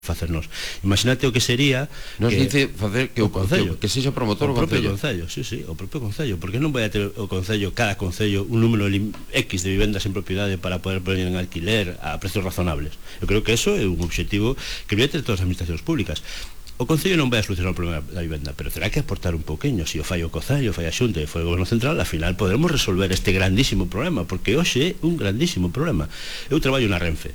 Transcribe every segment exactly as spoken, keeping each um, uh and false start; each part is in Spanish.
facernos. Imagínate o que sería nos que, dice facer que o concello, que sexa promotor o, o propio concello. concello, sí, sí, o propio concello, porque non vai a ter o concello, cada concello, un número X de vivendas en propiedade para poder poner en alquiler a precios razonables. Eu creo que eso é un obxectivo que debería ter todas as administracións públicas. O Concello non vai a solucionar o problema da vivenda, pero terá que aportar un poquinho. Se o fai o Concello, o fai a Xunta e foi o Goberno Central, al final poderemos resolver este grandísimo problema, porque hoxe é un grandísimo problema. Eu traballo na Renfe.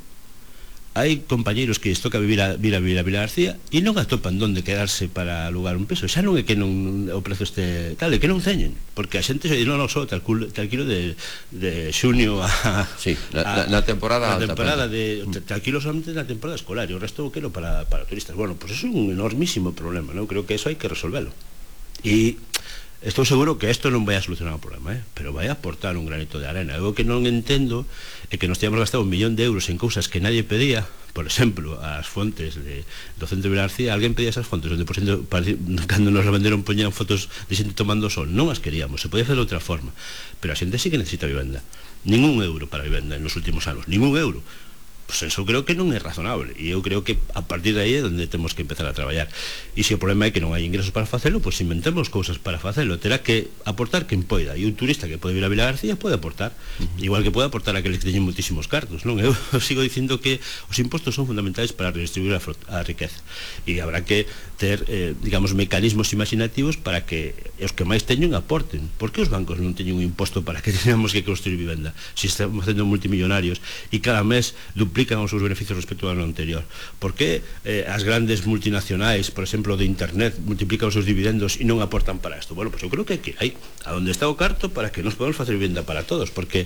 Hai compañeiros que lles toca vivir a, vir a vivir a Vila García e non atopan donde quedarse para alugar un piso. Xa non é que non o prezo este tal, é que non teñen, porque a xente se di, non, non, só te alquilo de, de xunio a... Sí, na, na temporada alta. Na temporada alta, de... Te, te alquilo solamente na temporada escolar e o resto o quero para, para turistas. Bueno, pois pues é un enormísimo problema, non? Creo que eso hai que resolvelo. E... estou seguro que isto non vai a solucionar o problema, eh? Pero vai a aportar un granito de arena. Eu o que non entendo é que nos teníamos gastado un millón de euros en cousas que nadie pedía. Por exemplo, as fontes de, do centro de Vila García, alguén pedía esas fontes onde, por exemplo, cando nos venderon poñían fotos de xente tomando sol. Non as queríamos, se podía fazer de outra forma, pero a xente sí que necesita vivenda. Ningún euro para vivenda en os últimos anos, ningún euro. Pois pues eso creo que non é razonable, e eu creo que a partir de aí é onde temos que empezar a traballar. E se o problema é que non hai ingresos para facelo, pois pues inventemos cousas para facelo. Terá que aportar quen poida, e un turista que pode vir a Vila García pode aportar, uh-huh. igual que pode aportar aqueles que teñen moitísimos cartos, non? Eu sigo dicindo que os impostos son fundamentais para redistribuir a, a riqueza, e habrá que ter, eh, digamos, mecanismos imaginativos para que os que máis teñen aporten. Por que os bancos non teñen un imposto para que teñamos que construir vivenda? Se estamos facendo multimillonarios e cada mes duplican os seus beneficios respecto ao ano anterior. Por que eh, as grandes multinacionais, por exemplo, de internet, multiplican os seus dividendos e non aportan para isto? Bueno, pois pues eu creo que aquí hai a onde está o carto para que nos podamos facer vivenda para todos, porque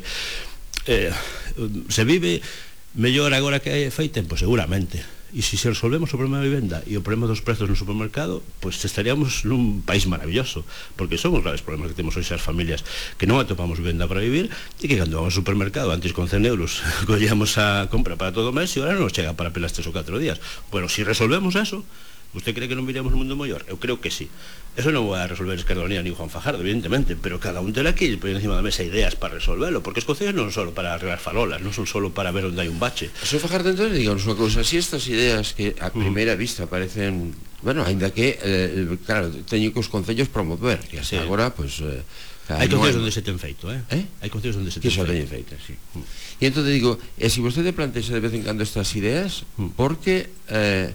eh, se vive mellor agora que hai fai tempo, seguramente. E se resolvemos o problema da vivenda e o problema dos prezos no supermercado, pois pues estaríamos nun país maravilloso, porque son os graves problemas que temos hoxe as familias, que non atopamos vivenda para vivir e que cando vamos ao supermercado antes con cen euros collíamos a compra para todo o mes e agora non nos chega para apenas tres ou catro días. Bueno, se resolvemos eso, ¿usted cree que non viríamos un mundo mellor? Eu creo que sí. Eso non vai a resolver Esquerda Unida ni Juan Fajardo, evidentemente, pero cada un terá que ir poñendo encima da mesa ideas para resolverlo, porque os concellos non son solo para arreglar farolas, non son solo para ver onde hai un bache. O señor Fajardo, entonces, digamos unha cousa, si estas ideas que a primeira vista parecen, bueno, ainda que, eh, claro, teño que os concellos promover, que hasta sí. agora, pois... Eh, hai concellos onde se ten feito, eh? eh? Hai concellos onde se ten feito. Que xa teñen feito, sí. Mm. E entón digo, e se vostede plantexa de vez en cando estas ideas, mm. porque... Eh,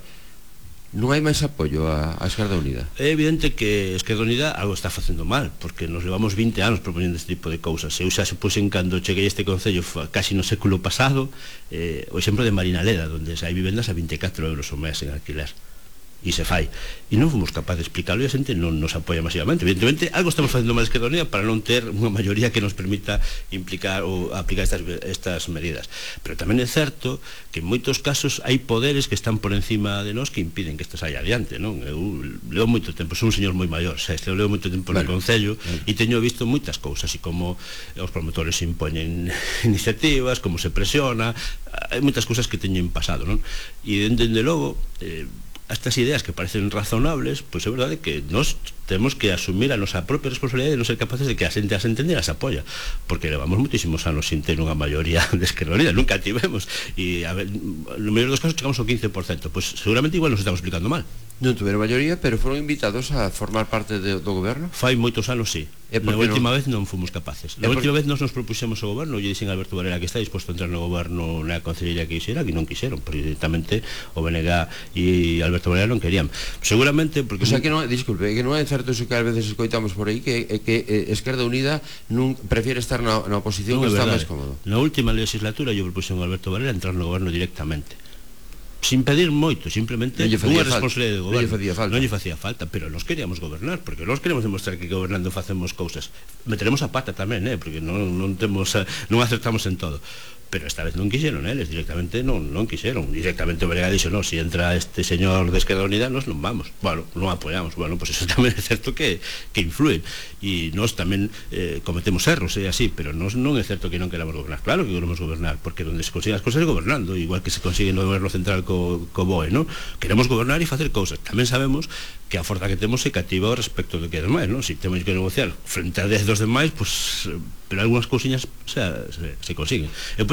non hai máis apoio a, a Esquerda Unida? É evidente que Esquerda Unida algo está facendo mal, porque nos levamos vinte anos propoñendo este tipo de cousas. Eu xa se puxen cando cheguei a este concello casi no século pasado, eh, o exemplo de Marinaleda, onde hai vivendas a vinte e catro euros o mes en alquiler, e se fai, e non fomos capaces de explicarlo e a xente non nos apoia masivamente. Evidentemente, algo estamos facendo mal a Esquerda Unida para non ter unha maioría que nos permita implicar ou aplicar estas, estas medidas, pero tamén é certo que en moitos casos hai poderes que están por encima de nós que impiden que isto saia adiante, non? Eu leo moito tempo, sou un señor moi maior, xa, eu leo moito tempo no Concello e teño visto moitas cousas, e como os promotores impoñen iniciativas, como se presiona, hai moitas cousas que teñen pasado, non? E dende logo, eh, estas ideas que parecen razonables, pois pues é verdade que nós temos que asumir a nosa propia responsabilidade de non ser capaces de que a xente as entende e as apoia, porque levamos moitísimos anos sin ter unha maioría de Esquerda Unida, nunca tivemos, e a ver, no mellor dos casos chegamos ao quince por cento, pois pues seguramente igual nos estamos explicando mal. Non tuveron maioría, pero foron invitados a formar parte de, do goberno? Fai moitos anos, sí. Na última no? vez non fomos capaces. Na última vez nos nos propuxemos o goberno, e dixen a Alberto Varela que está disposto a entrar no goberno na concellería que quixera, que non quixeron, porque directamente o B N G e Alberto Varela non querían. Seguramente porque... O sea, que non, disculpe, que non é certo eso que ás veces escoitamos por aí, que, que eh, Esquerda Unida non prefiere estar na, na oposición, non que está máis cómodo. Na última legislatura eu propuxen a Alberto Varela entrar no goberno directamente, sin pedir moito, simplemente unha responsabilidade de goberno. Non lle facía falta. Non lle facía falta, pero nós queríamos gobernar, porque nós queremos demostrar que gobernando facemos cousas. Meteremos a pata tamén, eh, porque non, non temos, non acertamos en todo. Pero esta vez non quixeron eles, directamente non, non quixeron. Directamente o Brega dixo, no, si entra este señor de Esquerda Unida, nós non vamos. Bueno, non apoiamos. Bueno, pois pues eso tamén é certo que, que influen. E nós tamén eh, cometemos erros, é así, pero nós non é certo que non queramos gobernar. Claro que queremos gobernar, porque onde se consiguen as cousas é gobernando, igual que se consigue no goberno central co, co B O E, non? Queremos gobernar e facer cousas. Tamén sabemos que a forza que temos se cativa respecto do que é demais, non? Se temos que negociar frente a dez dos demais, pois... Pues, pero algunhas cousiñas se, se, se consiguen. Eu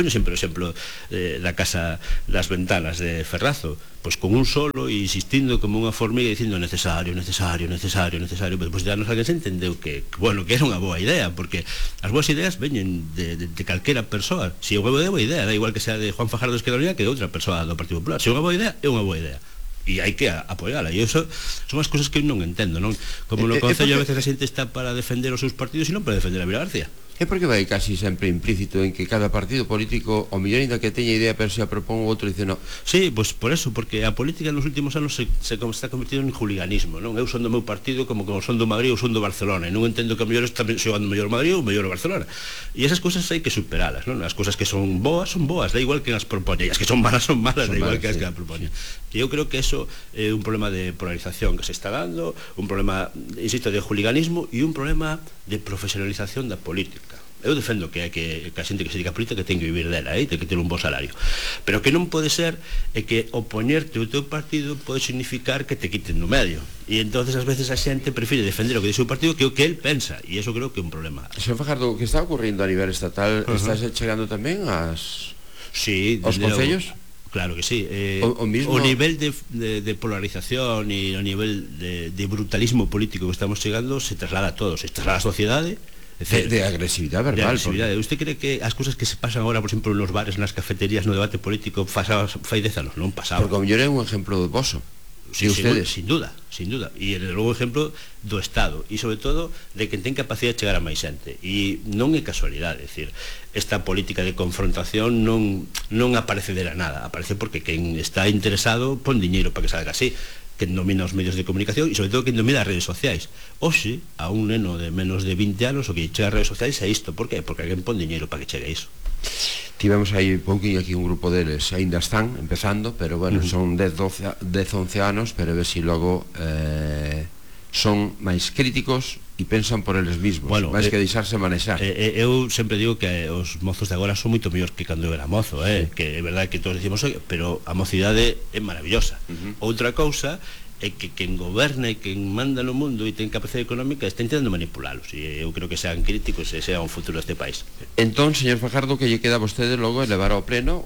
poño sempre o exemplo eh, da casa das ventanas de Ferrazo, pois con un solo e insistindo como unha formiga dicindo necesario, necesario, necesario, necesario, pero pois ya nos alguén se entendeu que, que, bueno, que era unha boa idea, porque as boas ideas veñen de, de, de calquera persoa. Se é unha boa idea, da igual que sea de Juan Fajardo Esquerda Unida que de outra persoa do Partido Popular. Se é unha boa idea, é unha boa idea. E hai que apoiala, e iso son as cousas que eu non entendo, non? Como no Concello a veces a xente está para defender os seus partidos e non para defender a Vila García. É porque vai casi sempre implícito en que cada partido político, o mellor ainda que teña idea, pero se a propón o outro dice no. Sí, pois por eso, porque a política nos últimos anos se, se está convertindo en juliganismo, non? Eu son do meu partido como como son do Madrid ou son do Barcelona, e non entendo que a mellor está xogando mellor o Madrid ou mellor o Barcelona. E esas cousas hai que superalas, non? As cousas que son boas son boas, da igual que as propoñen, as que son malas son malas, da igual que as que as propoñen. E eu creo que eso é un problema de polarización que se está dando, un problema, insisto, de juliganismo e un problema de profesionalización da política. Eu defendo que, que, que a xente que se dedica a política que ten que vivir dela, eh? Ten que ter un bo salario, pero que non pode ser é que opoñerte ao teu partido pode significar que te quiten no medio, e entonces ás veces a xente prefire defender o que dice o partido que o que el pensa, e iso creo que é un problema. Señor Fajardo, o que está ocurrindo a nivel estatal, uh-huh. Estás chegando tamén ás sí, aos concellos? Claro que sí, eh, o, o, mismo... o nivel de, de, de polarización e o nivel de, de brutalismo político que estamos chegando se traslada a todos, se traslada a sociedade. De, de agresividade verbal. De agresividade. Porque... Usted cree que as cousas que se pasan agora, por exemplo, nos bares, nas cafeterías, no debate político, fai dez anos, non pasaba. Porque o mellor é un exemplo do voso. Sí, ustedes, sin duda, sin duda. E logo exemplo do Estado, e sobre todo de quen ten capacidade de chegar a máis xente. E non é casualidade, é dicir, esta política de confrontación non, non aparece de la nada, aparece porque quen está interesado pon diñeiro para que salga así, quen domina os medios de comunicación e sobre todo quen domina as redes sociais. Oxe, a un neno de menos de vinte anos o que chega as redes sociais é isto. Por qué? Porque alguén pon diñeiro para que chegue a iso. Tivemos aí un pouquinho aquí un grupo deles, ainda están empezando, pero bueno, uh-huh. Son dez, doce, dez, once anos, pero a ver si logo eh, son máis críticos e pensan por eles mismos, bueno, máis eh, que deixarse manexar. Eh, eu sempre digo que os mozos de agora son moito mellores que cando eu era mozo, eh? Sí. Que é verdade que todos decimos, pero a mocidade é maravillosa. Uh-huh. Outra cousa é que quen goberna e quen manda no mundo e ten capacidade económica está intentando manipulalos, e eu creo que sean críticos e sea un futuro deste país. Entón, señor Fajardo, que lle queda a vostede logo elevar ao pleno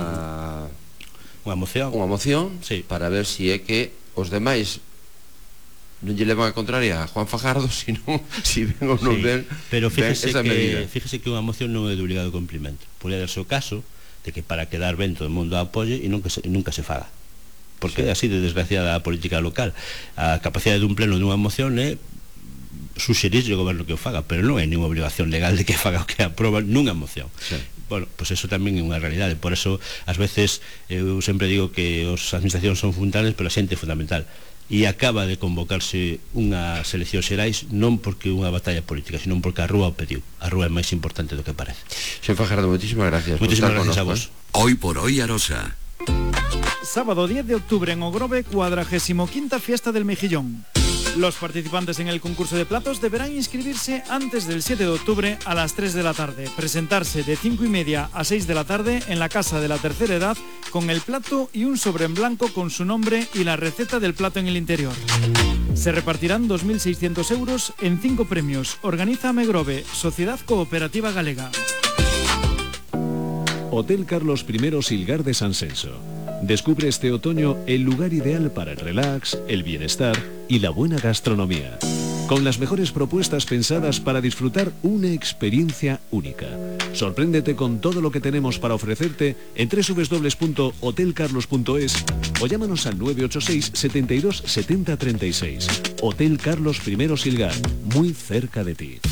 unha unha moción, unha moción sí. Para ver se si é que os demais non lle levan a contraria a Juan Fajardo, sino si ven ou non sí, ven, pero fíjese ven esa que, medida. Fíjese que unha moción non é de obligado cumplimento. Pode darse o caso de que para quedar ben todo o mundo apoie e nunca se, nunca se faga. Porque é así de desgraciada a política local. A capacidade dun pleno dunha moción é suxerir ao goberno que o faga, pero non é ninguna obligación legal de que faga o que aproba nunha moción. Sí. Bueno, pois pues eso tamén é unha realidade. Por eso, ás veces, eu sempre digo que as administracións son fundamentales, pero a xente é fundamental. E acaba de convocarse unhas eleccións xerais non porque unha batalla política, sino porque a rúa o pediu. A rúa é máis importante do que parece. Señor Fajardo, moitísimas gracias. Moitísimas gracias a vos. Hoy por hoy Arosa. Sábado diez de octubre en Ogrove, cuadragésimo quinta fiesta del mejillón. Los participantes en el concurso de platos deberán inscribirse antes del siete de octubre a las tres de la tarde, presentarse de cinco y media a seis de la tarde en la Casa de la Tercera Edad con el plato y un sobre en blanco con su nombre y la receta del plato en el interior. Se repartirán dos mil seiscientos euros en cinco premios. Organiza Megrove, Sociedad Cooperativa Galega. Hotel Carlos primero Silgar de San Senso. Descubre este otoño el lugar ideal para el relax, el bienestar y la buena gastronomía. Con las mejores propuestas pensadas para disfrutar una experiencia única. Sorpréndete con todo lo que tenemos para ofrecerte en doble u doble u doble u punto hotel carlos punto es o llámanos al nueve ocho seis, setenta y dos, setenta, treinta y seis. Hotel Carlos primero Silgar, muy cerca de ti.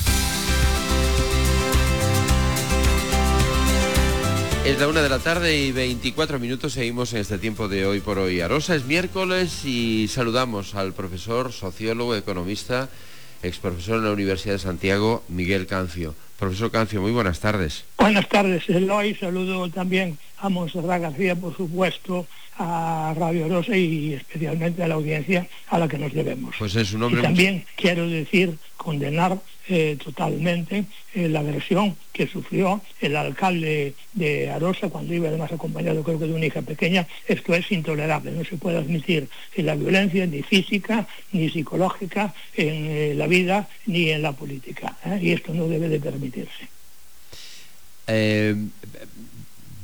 Es la una de la tarde y veinticuatro minutos. Seguimos en este tiempo de Hoy por Hoy Arosa. Es miércoles y saludamos al profesor, sociólogo, economista, exprofesor en la Universidad de Santiago, Miguel Cancio. Profesor Cancio, muy buenas tardes. Buenas tardes, Eloy. Saludo también a Montserrat García, por supuesto, a Radio Arosa y especialmente a la audiencia a la que nos debemos. Pues en su nombre... Y también quiero decir, condenar eh, totalmente eh, la agresión que sufrió el alcalde de Arosa cuando iba además acompañado, creo que de una hija pequeña. Esto es intolerable, no se puede admitir la violencia ni física ni psicológica en eh, la vida ni en la política, ¿eh? Y esto no debe de permitirse. Eh,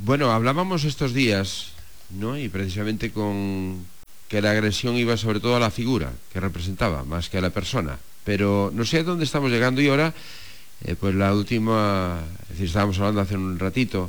Bueno, hablábamos estos días, ¿no? Y precisamente con que la agresión iba sobre todo a la figura que representaba, más que a la persona. Pero no sé a dónde estamos llegando y ahora, eh, pues la última, es decir, estábamos hablando hace un ratito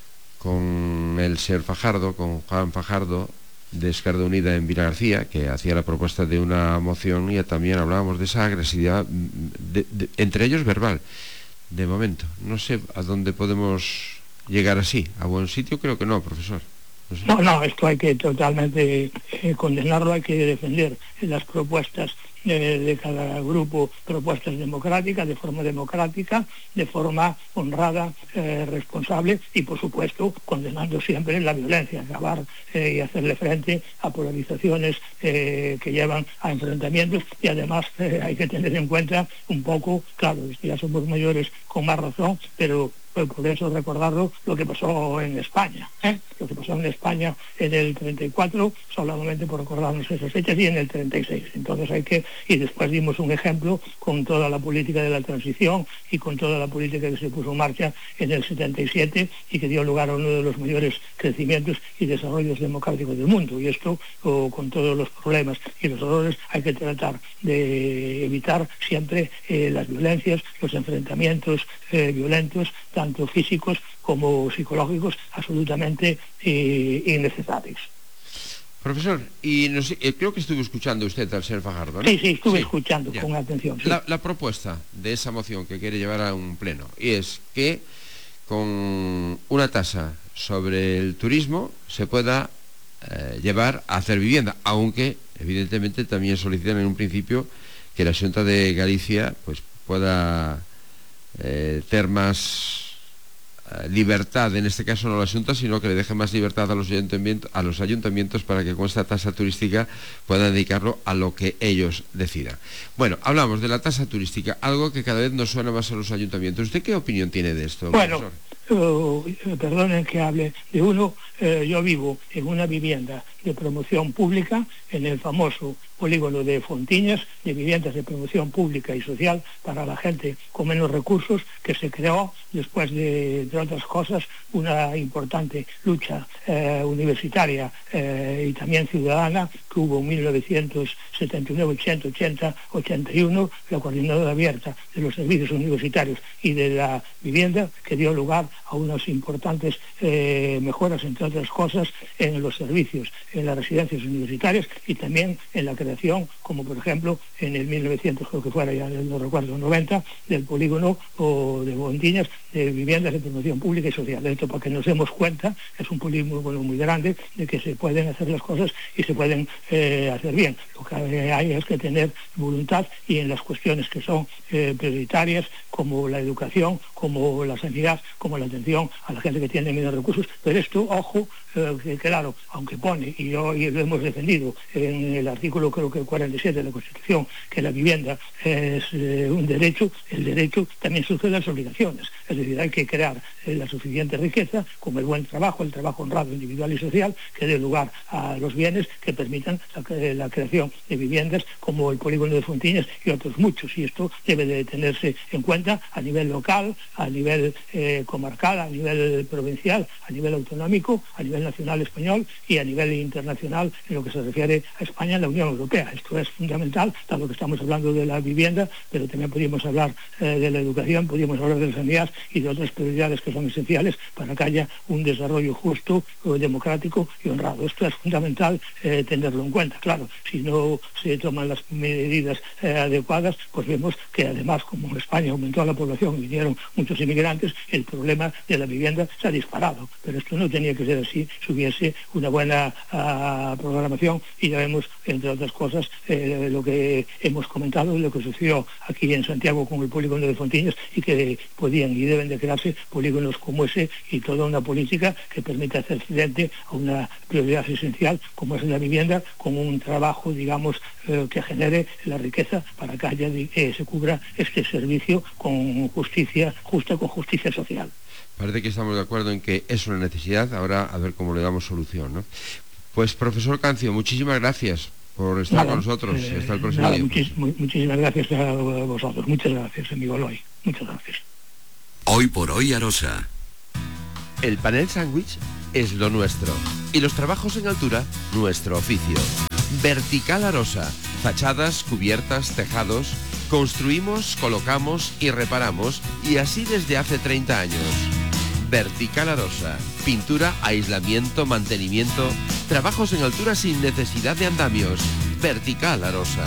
con el señor Fajardo, con Juan Fajardo, de Izquierda Unida en Vilagarcía, que hacía la propuesta de una moción, y también hablábamos de esa agresividad, de, de, entre ellos verbal, de momento. No sé a dónde podemos llegar así. ¿A buen sitio? Creo que no, profesor. No sé. No, no, esto hay que totalmente eh, condenarlo, hay que defender las propuestas eh, de cada grupo, propuestas democráticas, de forma democrática, de forma honrada, eh, responsable y, por supuesto, condenando siempre la violencia, acabar eh, y hacerle frente a polarizaciones eh, que llevan a enfrentamientos. Y además eh, hay que tener en cuenta un poco, claro, ya somos mayores con más razón, pero por eso recordarlo, lo que pasó en España, ¿eh? lo que pasó en España en el treinta y cuatro, solamente por recordarnos esas fechas, y en el treinta y seis. Entonces hay que, y después dimos un ejemplo con toda la política de la transición y con toda la política que se puso en marcha en el setenta y siete y que dio lugar a uno de los mayores crecimientos y desarrollos democráticos del mundo. Y esto, oh, con todos los problemas y los horrores, hay que tratar de evitar siempre eh, las violencias, los enfrentamientos eh, violentos, tanto físicos como psicológicos, absolutamente eh, innecesarios. Profesor, y no sé, eh, creo que estuve escuchando usted al señor Fajardo, ¿no? Sí, sí, estuve sí, escuchando ya. con atención. Sí. La, la propuesta de esa moción que quiere llevar a un pleno y es que con una tasa sobre el turismo se pueda eh, llevar a hacer vivienda, aunque evidentemente también solicitan en un principio que la Xunta de Galicia pues pueda eh, ter más libertad, en este caso no la Xunta, sino que le deje más libertad a los ayuntamientos, a los ayuntamientos para que con esta tasa turística puedan dedicarlo a lo que ellos decidan. Bueno, hablamos de la tasa turística, algo que cada vez nos suena más a los ayuntamientos. ¿Usted qué opinión tiene de esto, bueno, profesor? Uh, perdonen que hable de uno, eh, yo vivo en una vivienda de promoción pública en el famoso polígono de Fontiñas, de viviendas de promoción pública y social para la gente con menos recursos, que se creó después de, de otras cosas, una importante lucha eh, universitaria eh, y también ciudadana que hubo en mil novecientos setenta y nueve, ochenta, ochenta, ochenta y uno, la coordinadora abierta de los servicios universitarios y de la vivienda, que dio lugar a unas importantes eh, mejoras, entre otras cosas, en los servicios, en las residencias universitarias y también en la creación, como por ejemplo en el mil novecientos, creo que fuera ya, no recuerdo, noventa, del polígono o de Fontiñas de viviendas de promoción pública y social. Esto, para que nos demos cuenta, es un polígono bueno, muy grande, de que se pueden hacer las cosas y se pueden eh, hacer bien. Lo que hay es que tener voluntad, y en las cuestiones que son eh, prioritarias, como la educación, como la sanidad, como la atención a la gente que tiene menos recursos. Pero esto, ojo, eh, que claro, aunque pone, y hoy lo hemos defendido en el artículo creo que el cuarenta y siete de la Constitución, que la vivienda es eh, un derecho, el derecho también sucede a las obligaciones. Es decir, hay que crear eh, la suficiente riqueza, como el buen trabajo, el trabajo honrado individual y social, que dé lugar a los bienes que permitan la, eh, la creación de viviendas como el polígono de Fontiñas y otros muchos. Y esto debe de tenerse en cuenta a nivel local, a nivel eh, comarcal, a nivel provincial, a nivel autonómico, a nivel nacional español y a nivel internacional en lo que se refiere a España en la Unión Europea. Esto es fundamental, dado que estamos hablando de la vivienda, pero también podríamos hablar eh, de la educación, podríamos hablar de la sanidad y de otras prioridades que son esenciales para que haya un desarrollo justo, democrático y honrado. Esto es fundamental eh, tenerlo en cuenta. Claro, si no se toman las medidas eh, adecuadas, pues vemos que además, como en España aumentó la población y vinieron muchos inmigrantes, el problema de la vivienda se ha disparado. Pero esto no tenía que ser así si hubiese una buena uh, programación, y ya vemos, entre otras cosas, eh, lo que hemos comentado, lo que sucedió aquí en Santiago con el polígono de Fontiñas, y que podían y deben de crearse polígonos como ese y toda una política que permita hacer frente a una prioridad esencial como es la vivienda, con un trabajo, digamos, eh, que genere la riqueza para que haya, eh, se cubra este servicio con justicia justa, con justicia social. Parece que estamos de acuerdo en que es una necesidad, ahora a ver cómo le damos solución, ¿no? Pues, profesor Cancio, muchísimas gracias por estar nada, con nosotros. Eh, Hasta el próximo nada, día. Muchis, muchísimas gracias a vosotros. Muchas gracias, amigo Eloy. Muchas gracias. Hoy por hoy, Arosa. El panel sándwich es lo nuestro. Y los trabajos en altura, nuestro oficio. Vertical Arosa. Fachadas, cubiertas, tejados. Construimos, colocamos y reparamos. Y así desde hace treinta años. Vertical Arosa. Pintura, aislamiento, mantenimiento. Trabajos en altura sin necesidad de andamios. Vertical Arosa.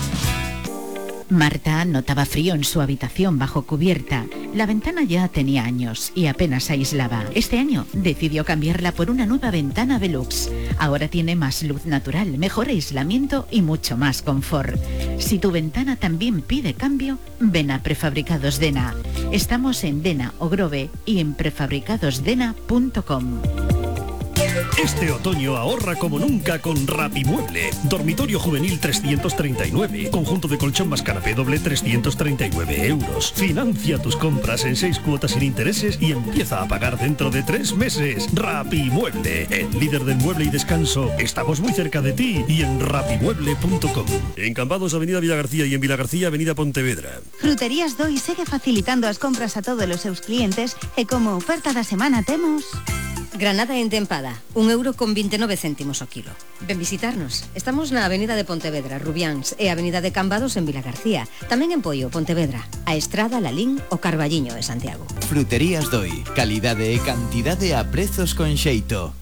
Marta notaba frío en su habitación bajo cubierta. La ventana ya tenía años y apenas aislaba. Este año decidió cambiarla por una nueva ventana Velux. Ahora tiene más luz natural, mejor aislamiento y mucho más confort. Si tu ventana también pide cambio, ven a Prefabricados Dena. Estamos en Dena o Grove y en prefabricados dena punto com. Este otoño ahorra como nunca con Rapimueble. Dormitorio juvenil trescientos treinta y nueve. Conjunto de colchón más canapé doble trescientos treinta y nueve euros. Financia tus compras en seis cuotas sin intereses y empieza a pagar dentro de tres meses. Rapimueble, el líder del mueble y descanso. Estamos muy cerca de ti y en rapimueble punto com. En Cambados, Avenida Villagarcía, y en Vilagarcía, Avenida Pontevedra. Fruterías Doi segue facilitando as compras a todos os seus clientes e como oferta da semana temos... Granada entempada, un euro con veintinueve céntimos o kilo. Ven visitarnos. Estamos na Avenida de Pontevedra, Rubiáns, e Avenida de Cambados en Vilagarcía. Tamén en Poio, Pontevedra, a Estrada, Lalín o Carballiño de Santiago. Fruterías Doi, calidade e cantidade a prezos con xeito.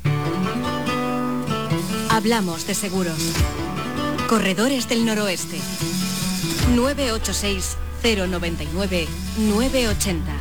Hablamos de seguros. Corredores del Noroeste. nueve ocho seis, cero nueve nueve, nueve ocho cero.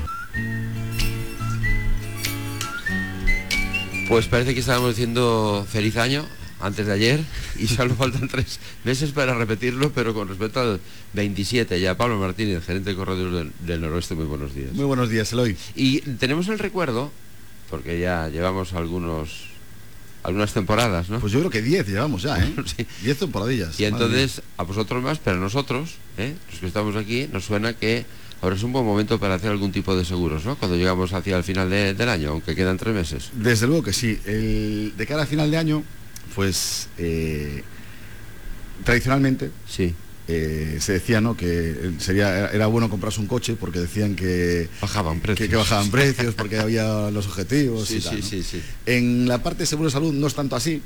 Pues parece que estábamos diciendo feliz año antes de ayer y solo faltan tres meses para repetirlo, pero con respecto al veintisiete ya. Pablo Martínez, gerente de Corredores del, del Noroeste, muy buenos días. Muy buenos días, Eloy. Y tenemos el recuerdo, porque ya llevamos algunos algunas temporadas, ¿no? Pues yo creo que diez llevamos ya, ¿eh? Sí. Diez temporadillas. Y entonces, a vosotros más, pero a nosotros, ¿eh? Los que estamos aquí, nos suena que ahora es un buen momento para hacer algún tipo de seguros, ¿no? Cuando llegamos hacia el final de, del año, aunque quedan tres meses. Desde luego que sí. El, de cara a final de año, pues eh, tradicionalmente sí. eh, se decía, ¿no?, que sería era bueno comprarse un coche porque decían que bajaban precios, que, que bajaban precios porque había los objetivos sí, y tal, sí, ¿no? sí, sí. En la parte de seguro de salud no es tanto así.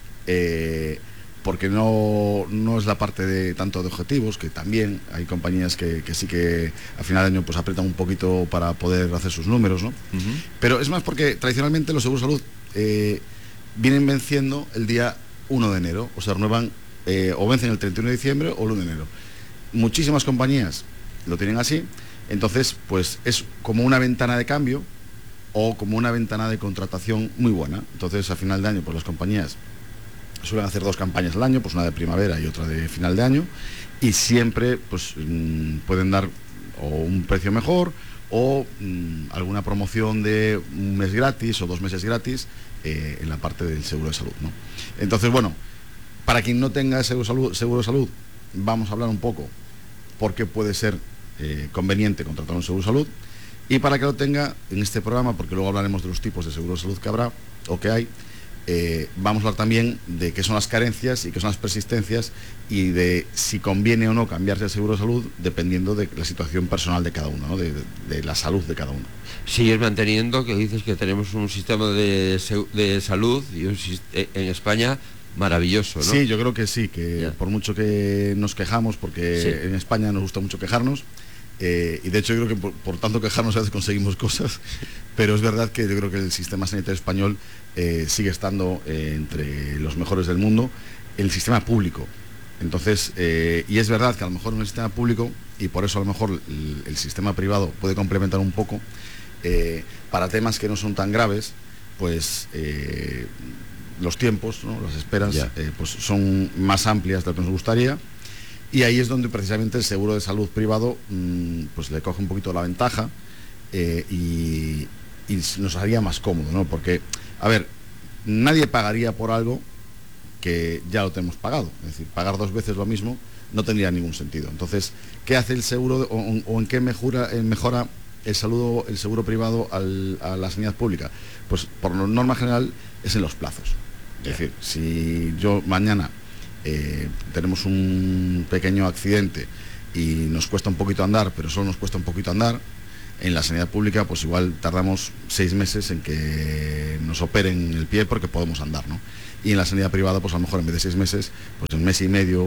Eh, porque no, no es la parte de tanto de objetivos, que también hay compañías que, que sí que a final de año pues apretan un poquito para poder hacer sus números, ¿no? Uh-huh. Pero es más porque tradicionalmente los seguros de salud eh, vienen venciendo el día uno de enero, o sea, renuevan eh, o vencen el treinta y uno de diciembre o el uno de enero. Muchísimas compañías lo tienen así, entonces pues es como una ventana de cambio o como una ventana de contratación muy buena. Entonces a final de año pues las compañías suelen hacer dos campañas al año, pues una de primavera y otra de final de año, y siempre pues mmm, pueden dar o un precio mejor o mmm, alguna promoción de un mes gratis o dos meses gratis eh, en la parte del seguro de salud, ¿no? Entonces, bueno, para quien no tenga seguro de salud, seguro de salud vamos a hablar un poco por qué puede ser eh, conveniente contratar un seguro de salud, y para que lo tenga en este programa, porque luego hablaremos de los tipos de seguro de salud que habrá o que hay. Eh, vamos a hablar también de qué son las carencias y qué son las persistencias y de si conviene o no cambiarse el seguro de salud dependiendo de la situación personal de cada uno, ¿no? de, de, de la salud de cada uno. Sigues manteniendo que dices que tenemos un sistema de, de salud y un, en España maravilloso, ¿no? Sí, yo creo que sí, que yeah. por mucho que nos quejamos, porque sí. en España nos gusta mucho quejarnos, Eh, y de hecho yo creo que por, por tanto quejarnos a veces conseguimos cosas, pero es verdad que yo creo que el sistema sanitario español eh, sigue estando eh, entre los mejores del mundo, el sistema público. Entonces, eh, y es verdad que a lo mejor en el sistema público, y por eso a lo mejor el, el sistema privado puede complementar un poco, eh, para temas que no son tan graves, pues eh, los tiempos, ¿no?, las esperas, yeah. eh, pues son más amplias de lo que nos gustaría. Y ahí es donde precisamente el seguro de salud privado mmm, pues le coge un poquito la ventaja eh, y, y nos haría más cómodo, ¿no? Porque, a ver, nadie pagaría por algo que ya lo tenemos pagado. Es decir, pagar dos veces lo mismo no tendría ningún sentido. Entonces, ¿qué hace el seguro o, o en qué mejora, eh, mejora el, saludo, el seguro privado al, a la sanidad pública? Pues por norma general es en los plazos. Es decir, si yo mañana Eh, tenemos un pequeño accidente y nos cuesta un poquito andar, pero solo nos cuesta un poquito andar, En la sanidad pública, pues igual tardamos seis meses en que nos operen el pie porque podemos andar, ¿no? Y en la sanidad privada, pues a lo mejor en vez de seis meses, pues en un mes y medio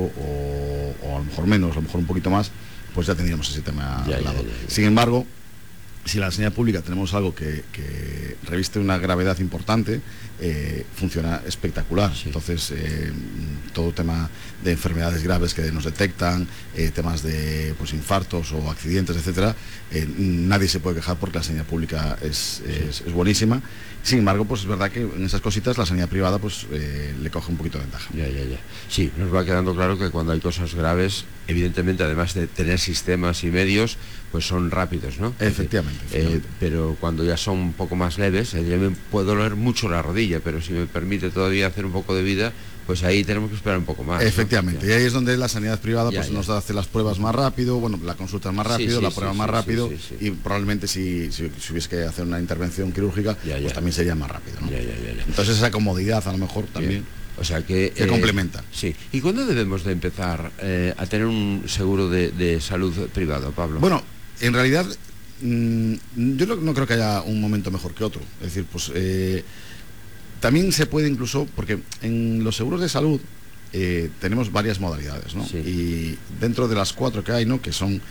o, o a lo mejor menos, a lo mejor un poquito más, pues ya tendríamos ese tema ya, al lado. Ya, ya, ya. Sin embargo, si en la sanidad pública tenemos algo que, que reviste una gravedad importante, eh, funciona espectacular. Sí. Entonces, eh, todo tema de enfermedades graves que nos detectan, eh, temas de pues, infartos o accidentes, etcétera, eh, nadie se puede quejar porque la sanidad pública es, es, sí. es buenísima. Sin embargo, pues es verdad que en esas cositas la sanidad privada pues eh, le coge un poquito de ventaja. Ya, ya, ya. Sí, nos va quedando claro que cuando hay cosas graves, evidentemente, además de tener sistemas y medios, pues son rápidos, ¿no? Efectivamente. Eh, pero cuando ya son un poco más leves, eh, ya me puede doler mucho la rodilla, pero si me permite todavía hacer un poco de vida, pues ahí tenemos que esperar un poco más. Efectivamente, ¿no? Y ahí es donde la sanidad privada ya, pues ya. nos hace las pruebas más rápido, bueno, la consulta es más rápido, sí, sí, la prueba sí, más sí, rápido, sí, sí, sí. Y probablemente si, si, si hubiese que hacer una intervención quirúrgica, ya, ya. pues también sería más rápido, ¿no? Ya, ya, ya, ya. Entonces esa comodidad a lo mejor también. Bien. O sea que... que eh, complementa. Sí. ¿Y cuándo debemos de empezar eh, a tener un seguro de, de salud privado, Pablo? Bueno, en realidad mmm, yo no, no creo que haya un momento mejor que otro. Es decir, pues eh, también se puede incluso, porque en los seguros de salud eh, tenemos varias modalidades, ¿no? Sí. Y dentro de las cuatro que hay, ¿no? Que son...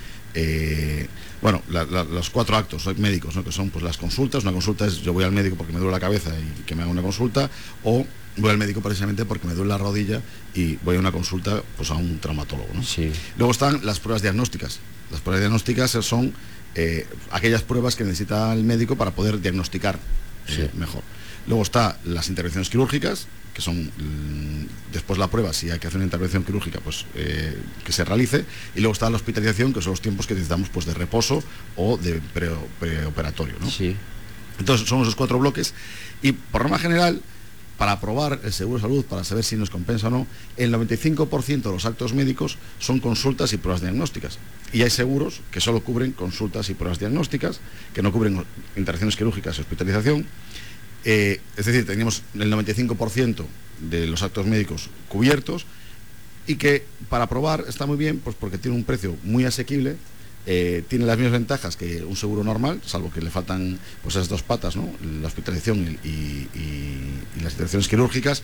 Eh, bueno, la, la, los cuatro actos médicos, ¿no? Que son pues las consultas. Una consulta es yo voy al médico porque me duele la cabeza y que me haga una consulta, o voy al médico precisamente porque me duele la rodilla y voy a una consulta pues a un traumatólogo, ¿no? Sí. Luego están las pruebas diagnósticas. Las pruebas diagnósticas son eh, aquellas pruebas que necesita el médico para poder diagnosticar eh, sí. mejor. Luego está las intervenciones quirúrgicas, que son mmm, después la prueba, si hay que hacer una intervención quirúrgica, pues eh, que se realice. Y luego está la hospitalización, que son los tiempos que necesitamos pues de reposo o de pre, preoperatorio, ¿no? Sí. Entonces son esos cuatro bloques. Y por norma general, para aprobar el seguro de salud, para saber si nos compensa o no, el noventa y cinco por ciento de los actos médicos son consultas y pruebas diagnósticas. Y hay seguros que solo cubren consultas y pruebas diagnósticas, que no cubren intervenciones quirúrgicas y hospitalización. Eh, es decir, tenemos el noventa y cinco por ciento de los actos médicos cubiertos, y que para aprobar está muy bien, pues porque tiene un precio muy asequible, eh, tiene las mismas ventajas que un seguro normal, salvo que le faltan pues esas dos patas, ¿no? La hospitalización y, y, y, y las intervenciones quirúrgicas,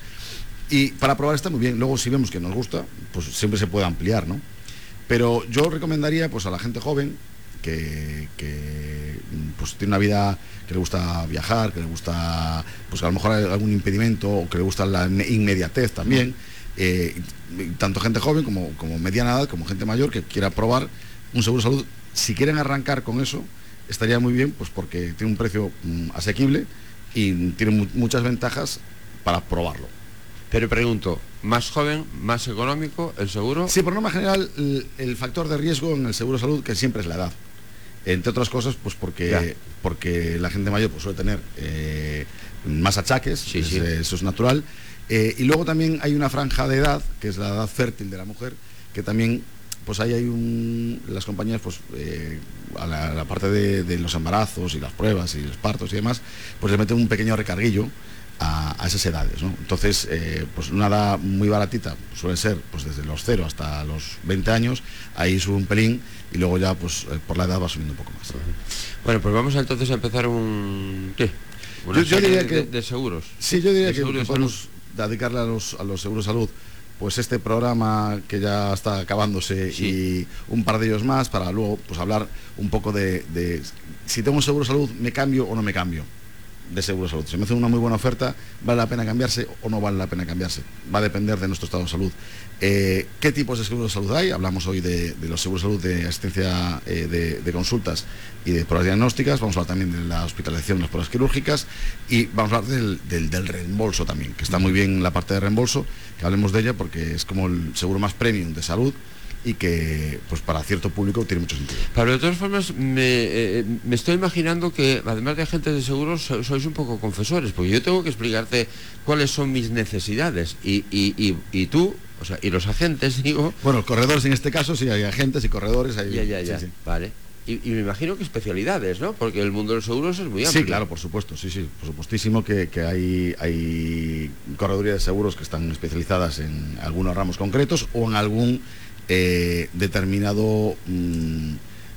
y para aprobar está muy bien. Luego si vemos que nos gusta, pues siempre se puede ampliar, ¿no? Pero yo recomendaría pues a la gente joven que, que pues tiene una vida que le gusta viajar, que le gusta, pues a lo mejor hay algún impedimento, o que le gusta la inmediatez también, eh, tanto gente joven como, como mediana edad, como gente mayor que quiera probar un seguro de salud. Si quieren arrancar con eso, estaría muy bien, pues porque tiene un precio mm, asequible y tiene mu muchas ventajas para probarlo. Pero pregunto, ¿más joven, más económico el seguro? Sí, por norma general, el, el factor de riesgo en el seguro de salud, que siempre es la edad. Entre otras cosas, pues porque, porque la gente mayor pues, suele tener eh, más achaques, sí, es, sí. eso es natural. Eh, y luego también hay una franja de edad, que es la edad fértil de la mujer, que también, pues ahí hay un... Las compañías, pues, eh, a la, a la parte de, de los embarazos y las pruebas y los partos y demás, pues le meten un pequeño recarguillo a, a esas edades, ¿no? Entonces, eh, pues una edad muy baratita, suele ser pues desde los cero hasta los veinte años, ahí sube un pelín, y luego ya pues por la edad va subiendo un poco más. Bueno, pues vamos entonces a empezar un... ¿qué? Una yo, yo serie diría de, que, de seguros. Sí, yo diría de que, que podemos dedicarle a los, a los seguros de salud pues este programa que ya está acabándose, sí. Y un par de ellos más para luego pues hablar un poco de, de si tengo un seguro de salud, ¿me cambio o no me cambio de seguro de salud? Si me hace una muy buena oferta, ¿vale la pena cambiarse o no vale la pena cambiarse? Va a depender de nuestro estado de salud. Eh, ¿Qué tipos de seguros de salud hay? Hablamos hoy de, de los seguros de salud de asistencia eh, de, de consultas y de pruebas diagnósticas. Vamos a hablar también de la hospitalización, las pruebas quirúrgicas, y vamos a hablar del, del, del reembolso también, que está muy bien la parte de reembolso, que hablemos de ella porque es como el seguro más premium de salud, y que pues para cierto público tiene mucho sentido. Pero de todas formas me, eh, me estoy imaginando que además de agentes de seguros so, sois un poco confesores, porque yo tengo que explicarte cuáles son mis necesidades y, y, y, y tú, o sea, y los agentes, digo... Bueno, corredores en este caso, sí, hay agentes y corredores. Hay, ya, ya, ya, sí, sí. Vale. Y, y me imagino que especialidades, ¿no? Porque el mundo de los seguros es muy amplio. Sí, claro, por supuesto, sí, sí, por supuestísimo que, que hay, hay corredurías de seguros que están especializadas en algunos ramos concretos o en algún... Eh, determinado mmm,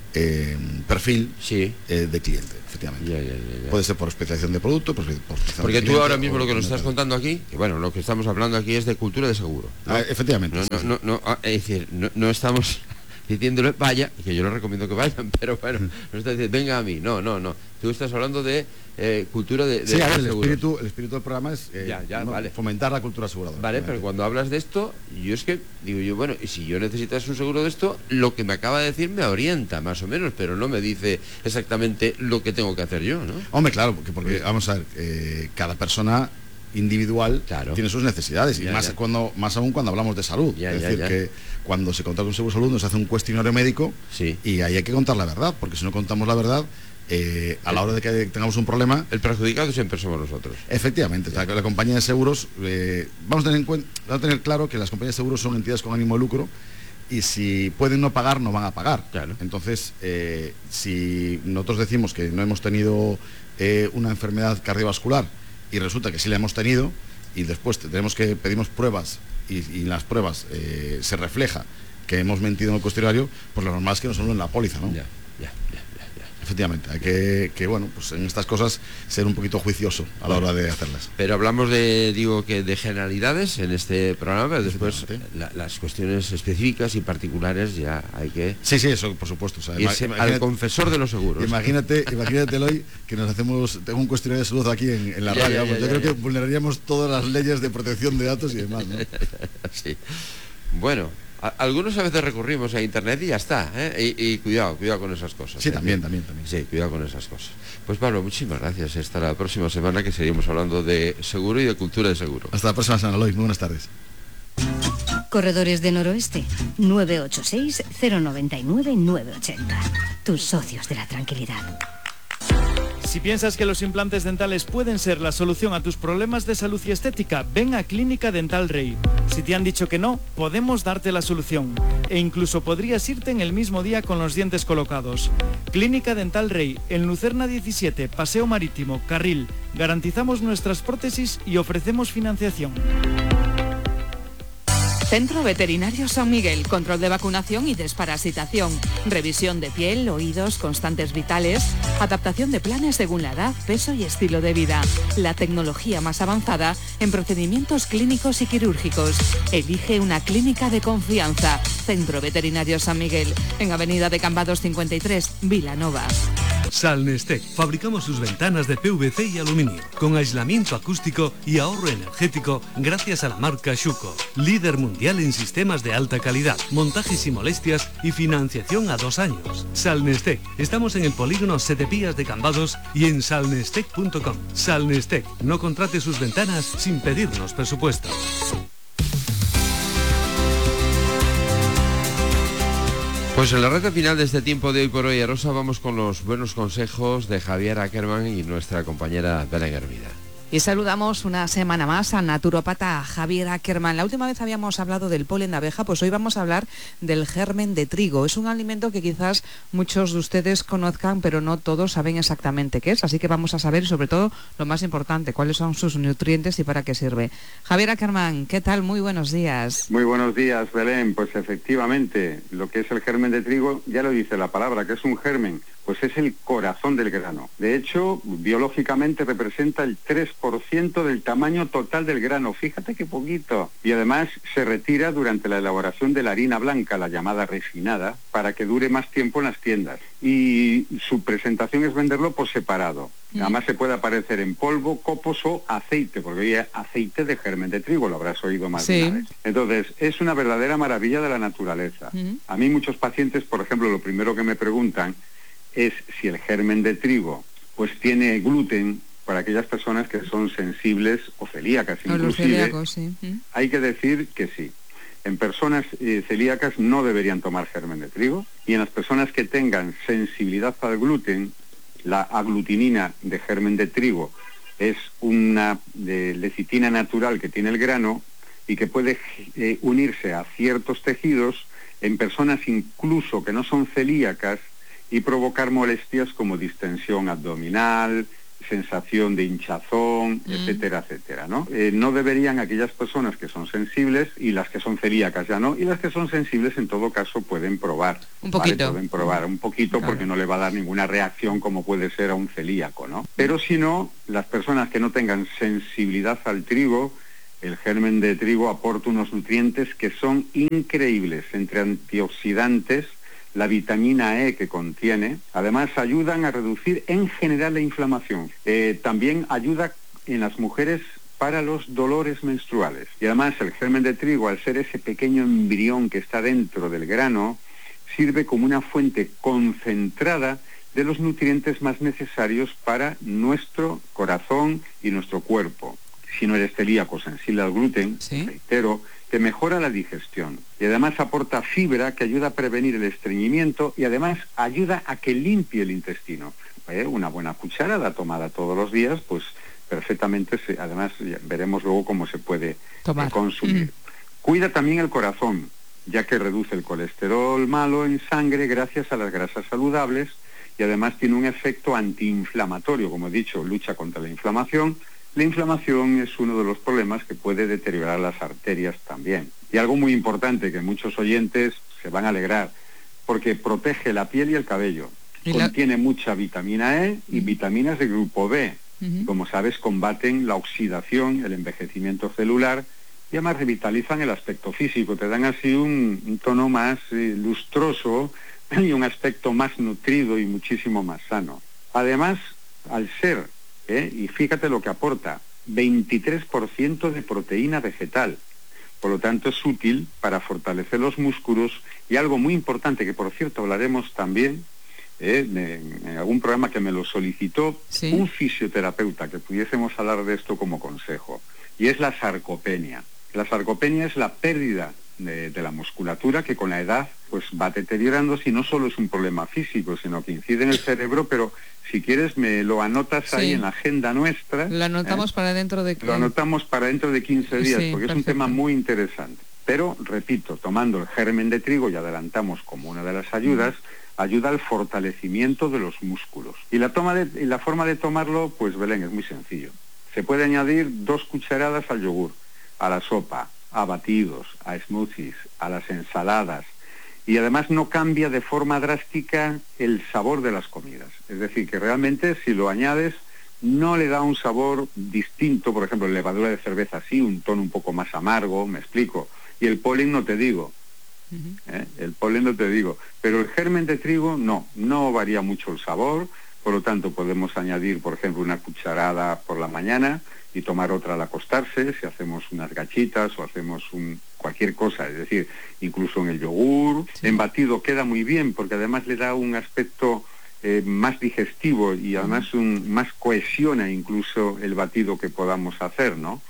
eh, perfil sí. eh, de cliente, efectivamente. Ya, ya, ya, ya. Puede ser por especialización de producto, por, por especialización Porque de tú ahora cliente, mismo lo que nos de... estás contando aquí, que bueno, lo que estamos hablando aquí es de cultura de seguro, ¿no? Ah, efectivamente. No, sí, no, sí. no, no, ah, es decir, no, no estamos diciéndole vaya, que yo les recomiendo que vayan, pero bueno, no está diciendo venga a mí, no, no, no. Tú estás hablando de eh, cultura de, de sí, a ver, el seguros. espíritu, el espíritu del programa es eh, Ya, ya, no, vale. fomentar la cultura aseguradora. Vale, pero cuando hablas de esto, yo es que digo yo, bueno, y si yo necesitas un seguro de esto, lo que me acaba de decir me orienta más o menos, pero no me dice exactamente lo que tengo que hacer yo, ¿no? Hombre, claro, porque, porque vamos a ver, eh, cada persona individual claro. tiene sus necesidades, ya, y más ya. cuando más aún cuando hablamos de salud. Ya, es ya, decir, ya. que cuando se contrata un seguro de salud nos hace un cuestionario médico, sí. y ahí hay que contar la verdad, porque si no contamos la verdad, eh, a la hora de que tengamos un problema... El perjudicado siempre somos nosotros. Efectivamente, o sea, que la compañía de seguros, eh, vamos, a tener en cuenta, vamos a tener claro que las compañías de seguros son entidades con ánimo de lucro, y si pueden no pagar, no van a pagar. Claro. Entonces, eh, si nosotros decimos que no hemos tenido eh, una enfermedad cardiovascular y resulta que sí la hemos tenido, y después tenemos que pedimos pruebas y, y en las pruebas eh, se refleja que hemos mentido en el cuestionario, pues lo normal es que nos hablen en la póliza, ¿no? Ya, ya, ya. Efectivamente, hay que, que, bueno, pues en estas cosas ser un poquito juicioso a la hora de hacerlas. Pero hablamos de, digo, que de generalidades en este programa, pero después la, las cuestiones específicas y particulares ya hay que... Sí, sí, eso por supuesto. O sea, irse al confesor de los seguros. Imagínate, imagínate hoy que nos hacemos, tengo un cuestionario de salud aquí en, en la ya, radio, ya, vamos, ya, yo ya, creo ya. que vulneraríamos todas las leyes de protección de datos y demás, ¿no? Sí. Bueno, a, algunos a veces recurrimos a internet y ya está, ¿eh? y, y cuidado, cuidado con esas cosas. Sí, ¿eh? también, también, también. Sí, cuidado con esas cosas. Pues Pablo, muchísimas gracias. Hasta la próxima semana, que seguiremos hablando de seguro y de cultura de seguro. Hasta la próxima semana, Lois. Muy buenas tardes. Corredores de Noroeste, nueve ocho seis, cero nueve nueve, nueve ocho cero. Tus socios de la tranquilidad. Si piensas que los implantes dentales pueden ser la solución a tus problemas de salud y estética, ven a Clínica Dental Rey. Si te han dicho que no, podemos darte la solución. E incluso podrías irte en el mismo día con los dientes colocados. Clínica Dental Rey, en Lucerna diecisiete, Paseo Marítimo, Carril. Garantizamos nuestras prótesis y ofrecemos financiación. Centro Veterinario San Miguel, control de vacunación y desparasitación, revisión de piel, oídos, constantes vitales, adaptación de planes según la edad, peso y estilo de vida. La tecnología más avanzada en procedimientos clínicos y quirúrgicos. Elige una clínica de confianza. Centro Veterinario San Miguel, en Avenida de Cambados cincuenta y tres, Vilanova. Salnestec. Fabricamos sus ventanas de P V C y aluminio, con aislamiento acústico y ahorro energético gracias a la marca Schuco, líder mundial en sistemas de alta calidad, montajes y molestias y financiación a dos años. Salnestec. Estamos en el polígono Setepías de Cambados y en salnestec punto com. Salnestec. No contrate sus ventanas sin pedirnos presupuesto. Pues en la recta final de este tiempo de Hoy por Hoy, Rosa, vamos con los buenos consejos de Javier Ackerman y nuestra compañera Belén Hermida. Y saludamos una semana más al naturópata Javier Ackerman. La última vez habíamos hablado del polen de abeja, pues hoy vamos a hablar del germen de trigo. Es un alimento que quizás muchos de ustedes conozcan, pero no todos saben exactamente qué es. Así que vamos a saber, y sobre todo, lo más importante, cuáles son sus nutrientes y para qué sirve. Javier Ackerman, ¿qué tal? Muy buenos días. Muy buenos días, Belén. Pues efectivamente, lo que es el germen de trigo, ya lo dice la palabra, que es un germen. Pues es el corazón del grano. De hecho, biológicamente representa el tres por ciento del tamaño total del grano. Fíjate qué poquito. Y además se retira durante la elaboración de la harina blanca, la llamada refinada, para que dure más tiempo en las tiendas. Y su presentación es venderlo por separado. Mm. Además se puede aparecer en polvo, copos o aceite, porque hoy aceite de germen de trigo, lo habrás oído más sí. de una vez. Entonces, es una verdadera maravilla de la naturaleza. Mm. A mí muchos pacientes, por ejemplo, lo primero que me preguntan es si el germen de trigo pues tiene gluten, para aquellas personas que son sensibles o celíacas inclusive. Los celíacos, sí. ¿Mm? Hay que decir que sí. En personas eh, celíacas no deberían tomar germen de trigo, y en las personas que tengan sensibilidad al gluten, la aglutinina de germen de trigo es una de lecitina natural que tiene el grano y que puede eh, unirse a ciertos tejidos en personas incluso que no son celíacas y provocar molestias como distensión abdominal, sensación de hinchazón, mm. etcétera, etcétera, ¿no? Eh, no deberían aquellas personas que son sensibles, y las que son celíacas ya no, y las que son sensibles en todo caso pueden probar. Un poquito. ¿vale? Pueden probar un poquito, claro. Porque no le va a dar ninguna reacción como puede ser a un celíaco, ¿no? Pero si no, las personas que no tengan sensibilidad al trigo, el germen de trigo aporta unos nutrientes que son increíbles, entre antioxidantes, la vitamina E que contiene, además ayudan a reducir en general la inflamación. Eh, también ayuda en las mujeres para los dolores menstruales. Y además el germen de trigo, al ser ese pequeño embrión que está dentro del grano, sirve como una fuente concentrada de los nutrientes más necesarios para nuestro corazón y nuestro cuerpo. Si no eres celíaco sensible al gluten, ¿sí? reitero, que mejora la digestión y además aporta fibra que ayuda a prevenir el estreñimiento y además ayuda a que limpie el intestino. ¿Eh? Una buena cucharada tomada todos los días, pues perfectamente, se, además veremos luego cómo se puede eh, consumir. Mm. Cuida también el corazón, ya que reduce el colesterol malo en sangre gracias a las grasas saludables y además tiene un efecto antiinflamatorio, como he dicho, lucha contra la inflamación. La inflamación es uno de los problemas que puede deteriorar las arterias también. Y algo muy importante que muchos oyentes se van a alegrar, porque protege la piel y el cabello. ¿Y Contiene la... mucha vitamina E y uh-huh. vitaminas de grupo B. Uh-huh. Como sabes, combaten la oxidación, el envejecimiento celular y además revitalizan el aspecto físico. Te dan así un, un tono más eh, lustroso y un aspecto más nutrido y muchísimo más sano. Además, al ser... ¿Eh? Y fíjate lo que aporta, veintitrés por ciento de proteína vegetal. Por lo tanto, es útil para fortalecer los músculos y algo muy importante, que por cierto hablaremos también, ¿eh? de, en algún programa que me lo solicitó, ¿sí? un fisioterapeuta, que pudiésemos hablar de esto como consejo, y es la sarcopenia. La sarcopenia es la pérdida de, de la musculatura que con la edad pues va deteriorándose y no solo es un problema físico, sino que incide en el cerebro, pero... Si quieres, me lo anotas sí. ahí en la agenda nuestra. Lo anotamos ¿eh? para dentro de... Lo anotamos para dentro de quince días, sí, porque perfecto. Es un tema muy interesante. Pero, repito, tomando el germen de trigo, y adelantamos como una de las ayudas, mm. ayuda al fortalecimiento de los músculos. Y la, toma de, y la forma de tomarlo, pues, Belén, es muy sencillo. Se puede añadir dos cucharadas al yogur, a la sopa, a batidos, a smoothies, a las ensaladas, y además no cambia de forma drástica el sabor de las comidas. Es decir, que realmente si lo añades no le da un sabor distinto, por ejemplo, levadura de cerveza sí, un tono un poco más amargo, me explico. Y el polen no te digo, uh-huh. ¿eh? el polen no te digo. Pero el germen de trigo no, no varía mucho el sabor, por lo tanto podemos añadir, por ejemplo, una cucharada por la mañana y tomar otra al acostarse, si hacemos unas gachitas o hacemos un... cualquier cosa, es decir, incluso en el yogur, sí. en batido queda muy bien, porque además le da un aspecto eh, más digestivo y además un, más cohesiona incluso el batido que podamos hacer, ¿no?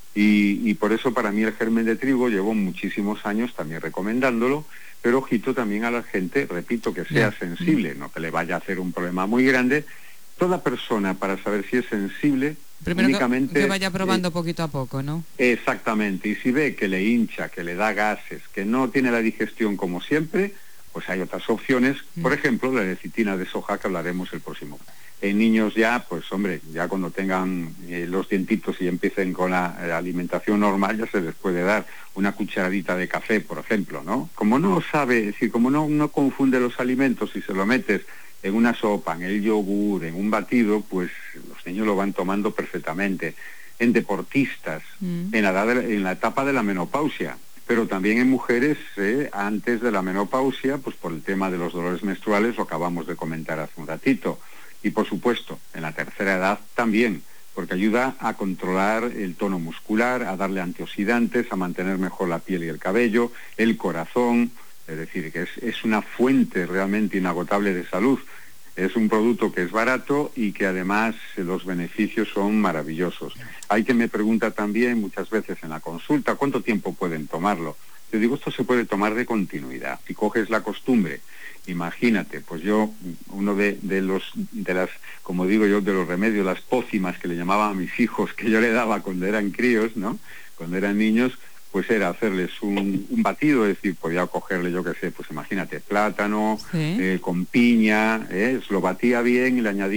Y, y por eso para mí el germen de trigo llevo muchísimos años también recomendándolo, pero ojito también a la gente, repito, que sea sensible, no que le vaya a hacer un problema muy grande. Toda persona, para saber si es sensible, primero únicamente, que, que vaya probando eh, poquito a poco, ¿no? Exactamente, y si ve que le hincha, que le da gases, que no tiene la digestión como siempre, pues hay otras opciones, mm. por ejemplo, la lecitina de soja, que hablaremos el próximo. En niños ya, pues hombre, ya cuando tengan eh, los dientitos y empiecen con la eh, alimentación normal, ya se les puede dar una cucharadita de café, por ejemplo, ¿no? Como no sabe, es decir, como no, no confunde los alimentos y se lo metes en una sopa, en el yogur, en un batido, pues los niños lo van tomando perfectamente. En deportistas, mm. en, la edad de la, en la etapa de la menopausia, pero también en mujeres eh, antes de la menopausia, pues por el tema de los dolores menstruales, lo acabamos de comentar hace un ratito. Y por supuesto, en la tercera edad también, porque ayuda a controlar el tono muscular, a darle antioxidantes, a mantener mejor la piel y el cabello, el corazón. Es decir, que es, es una fuente realmente inagotable de salud. Es un producto que es barato y que además los beneficios son maravillosos. Hay quien me pregunta también muchas veces en la consulta, ¿cuánto tiempo pueden tomarlo? Yo digo, esto se puede tomar de continuidad. Si coges la costumbre, imagínate, pues yo, uno de, de los, de las, como digo yo, de los remedios, las pócimas que le llamaban a mis hijos, que yo le daba cuando eran críos, ¿no? Cuando eran niños, pues era hacerles un, un batido, es decir, podía cogerle, yo qué sé, pues imagínate, plátano, sí. eh, con piña, eh, lo batía bien y le añadía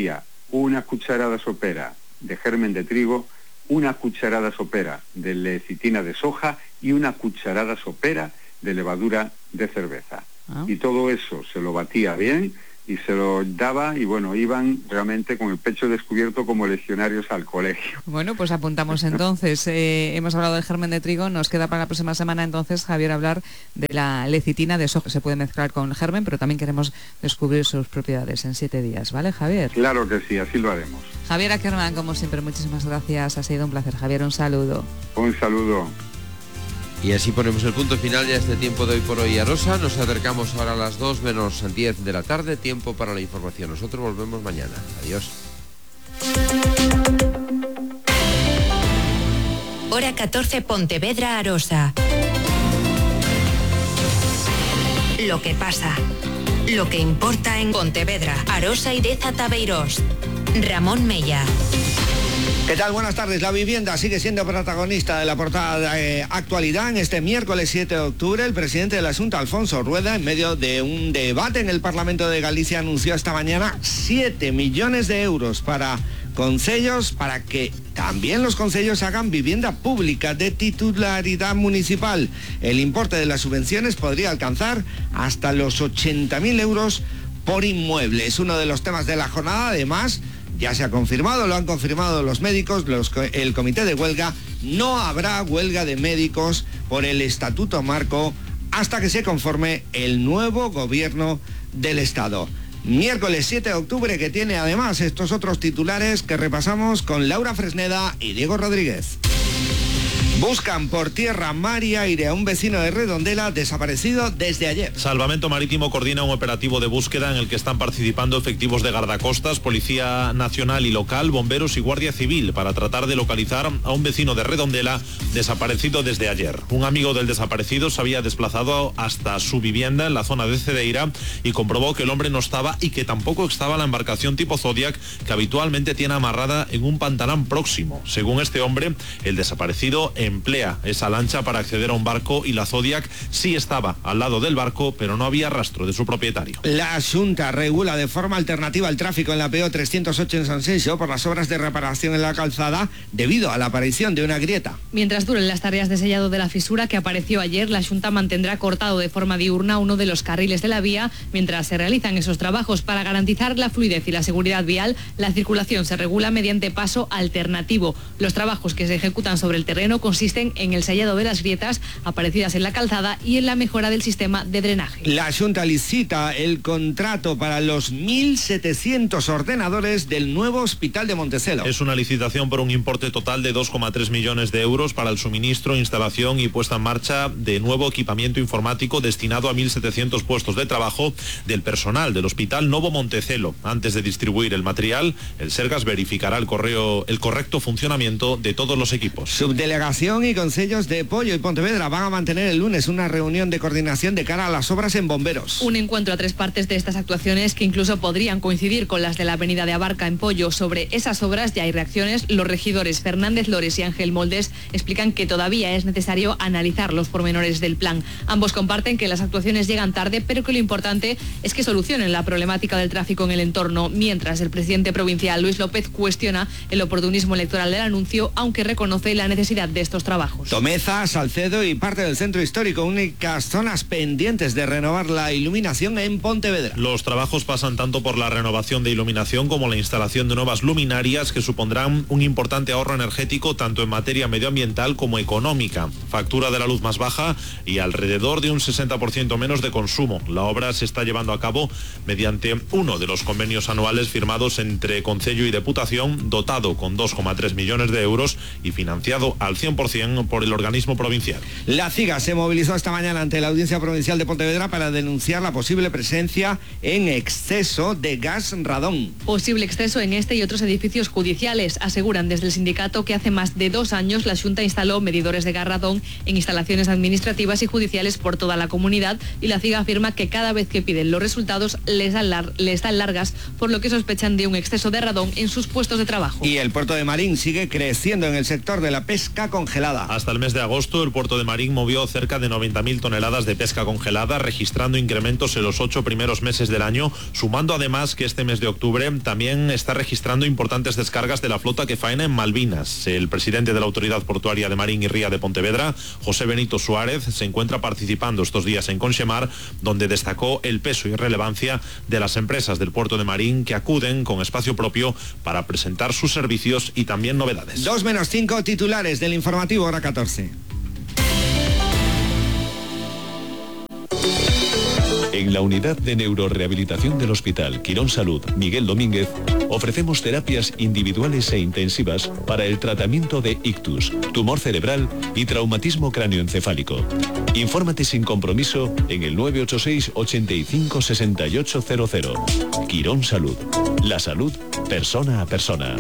una cucharada sopera de germen de trigo, una cucharada sopera de lecitina de soja y una cucharada sopera de levadura de cerveza. Ah. Y todo eso se lo batía bien y se lo daba, y bueno, iban realmente con el pecho descubierto como legionarios al colegio. Bueno, pues apuntamos entonces. Eh, hemos hablado del germen de trigo, nos queda para la próxima semana entonces, Javier, hablar de la lecitina de soja. Se puede mezclar con germen, pero también queremos descubrir sus propiedades en siete días, ¿vale, Javier? Claro que sí, así lo haremos. Javier Ackerman, como siempre, muchísimas gracias, ha sido un placer. Javier, un saludo. Un saludo. Y así ponemos el punto final ya a este tiempo de Hoy por Hoy Arosa. Nos acercamos ahora a las dos menos diez de la tarde, tiempo para la información. Nosotros volvemos mañana. Adiós. Hora catorce, Pontevedra, Arosa. Lo que pasa, lo que importa en Pontevedra, Arosa y Deza Tabeirós. Ramón Mella. ¿Qué tal? Buenas tardes. La vivienda sigue siendo protagonista de la portada de eh, actualidad. En este miércoles siete de octubre, el presidente de la Xunta, Alfonso Rueda, en medio de un debate en el Parlamento de Galicia, anunció esta mañana siete millones de euros para concellos, para que también los concellos hagan vivienda pública de titularidad municipal. El importe de las subvenciones podría alcanzar hasta los ochenta mil euros por inmueble. Es uno de los temas de la jornada. Además, ya se ha confirmado, lo han confirmado los médicos, los, el comité de huelga. No habrá huelga de médicos por el estatuto marco hasta que se conforme el nuevo gobierno del Estado. Miércoles siete de octubre, que tiene además estos otros titulares que repasamos con Laura Fresneda y Diego Rodríguez. Buscan por tierra, mar y aire a un vecino de Redondela desaparecido desde ayer. Salvamento Marítimo coordina un operativo de búsqueda en el que están participando efectivos de guardacostas, Policía Nacional y Local, bomberos y Guardia Civil para tratar de localizar a un vecino de Redondela desaparecido desde ayer. Un amigo del desaparecido se había desplazado hasta su vivienda en la zona de Cedeira y comprobó que el hombre no estaba y que tampoco estaba la embarcación tipo Zodiac que habitualmente tiene amarrada en un pantanal próximo. Según este hombre, el desaparecido emplea esa lancha para acceder a un barco y la Zodiac sí estaba al lado del barco, pero no había rastro de su propietario. La Xunta regula de forma alternativa el tráfico en la P O trescientos ocho en Sanxenxo por las obras de reparación en la calzada debido a la aparición de una grieta. Mientras duren las tareas de sellado de la fisura que apareció ayer, la Xunta mantendrá cortado de forma diurna uno de los carriles de la vía mientras se realizan esos trabajos. Para garantizar la fluidez y la seguridad vial, la circulación se regula mediante paso alternativo. Los trabajos que se ejecutan sobre el terreno consisten en el sellado de las grietas aparecidas en la calzada y en la mejora del sistema de drenaje. La Xunta licita el contrato para los mil setecientos ordenadores del nuevo hospital de Montecelo. Es una licitación por un importe total de dos coma tres millones de euros para el suministro, instalación y puesta en marcha de nuevo equipamiento informático destinado a mil setecientos puestos de trabajo del personal del Hospital Novo Montecelo. Antes de distribuir el material, el Sergas verificará el, correo, el correcto funcionamiento de todos los equipos. Subdelegación y concellos de Pollo y Pontevedra van a mantener el lunes una reunión de coordinación de cara a las obras en bomberos. Un encuentro a tres partes de estas actuaciones que incluso podrían coincidir con las de la avenida de Abarca en Pollo. Sobre esas obras ya hay reacciones. Los regidores Fernández Lores y Ángel Moldes explican que todavía es necesario analizar los pormenores del plan. Ambos comparten que las actuaciones llegan tarde, pero que lo importante es que solucionen la problemática del tráfico en el entorno, mientras el presidente provincial Luis López cuestiona el oportunismo electoral del anuncio, aunque reconoce la necesidad de estos trabajos. Tomeza, Salcedo y parte del centro histórico, únicas zonas pendientes de renovar la iluminación en Pontevedra. Los trabajos pasan tanto por la renovación de iluminación como la instalación de nuevas luminarias que supondrán un importante ahorro energético tanto en materia medioambiental como económica. Factura de la luz más baja y alrededor de un sesenta por ciento menos de consumo. La obra se está llevando a cabo mediante uno de los convenios anuales firmados entre Concello y Deputación, dotado con dos coma tres millones de euros y financiado al cien por ciento por el organismo provincial. La CIGA se movilizó esta mañana ante la Audiencia Provincial de Pontevedra para denunciar la posible presencia en exceso de gas radón. Posible exceso en este y otros edificios judiciales. Aseguran desde el sindicato que hace más de dos años la Xunta instaló medidores de gas radón en instalaciones administrativas y judiciales por toda la comunidad, y la CIGA afirma que cada vez que piden los resultados les dan, lar les dan largas, por lo que sospechan de un exceso de radón en sus puestos de trabajo. Y el puerto de Marín sigue creciendo en el sector de la pesca con congelada. Hasta el mes de agosto, el puerto de Marín movió cerca de noventa mil toneladas de pesca congelada, registrando incrementos en los ocho primeros meses del año, sumando además que este mes de octubre también está registrando importantes descargas de la flota que faena en Malvinas. El presidente de la Autoridad Portuaria de Marín y Ría de Pontevedra, José Benito Suárez, se encuentra participando estos días en Conxemar, donde destacó el peso y relevancia de las empresas del puerto de Marín que acuden con espacio propio para presentar sus servicios y también novedades. Dos menos cinco titulares del informativo hora catorce. En la unidad de neurorehabilitación del Hospital Quirón Salud Miguel Domínguez ofrecemos terapias individuales e intensivas para el tratamiento de ictus, tumor cerebral y traumatismo cráneoencefálico. Infórmate sin compromiso en el nueve ocho seis, ochenta y cinco, sesenta y ocho cero cero. Quirón Salud. La salud persona a persona.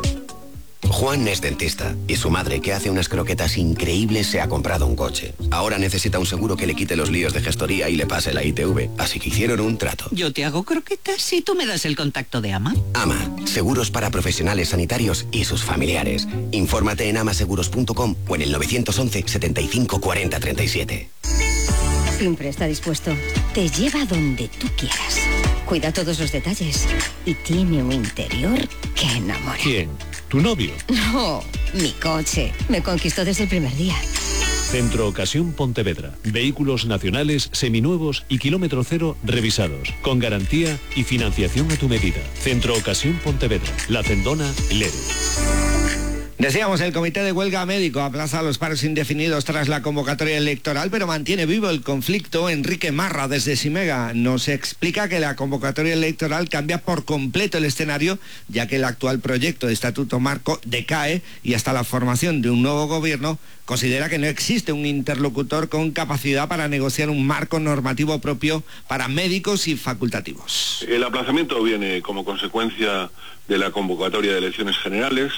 Juan es dentista y su madre, que hace unas croquetas increíbles, se ha comprado un coche. Ahora necesita un seguro que le quite los líos de gestoría y le pase la I T V, así que hicieron un trato. Yo te hago croquetas y tú me das el contacto de Ama. Ama, seguros para profesionales sanitarios y sus familiares. Infórmate en amaseguros punto com o en el nueve once, setenta y cinco, cuarenta, treinta y siete. Siempre está dispuesto. Te lleva donde tú quieras. Cuida todos los detalles y tiene un interior que enamora. ¿Quién? ¿Tu novio? No, mi coche. Me conquistó desde el primer día. Centro Ocasión Pontevedra. Vehículos nacionales, seminuevos y kilómetro cero revisados. Con garantía y financiación a tu medida. Centro Ocasión Pontevedra. La Cendona, Lere. Decíamos, el Comité de Huelga Médico aplaza los paros indefinidos tras la convocatoria electoral, pero mantiene vivo el conflicto. Enrique Marra, desde Simega, nos explica que la convocatoria electoral cambia por completo el escenario, ya que el actual proyecto de estatuto marco decae y hasta la formación de un nuevo gobierno considera que no existe un interlocutor con capacidad para negociar un marco normativo propio para médicos y facultativos. El aplazamiento viene como consecuencia de la convocatoria de elecciones generales.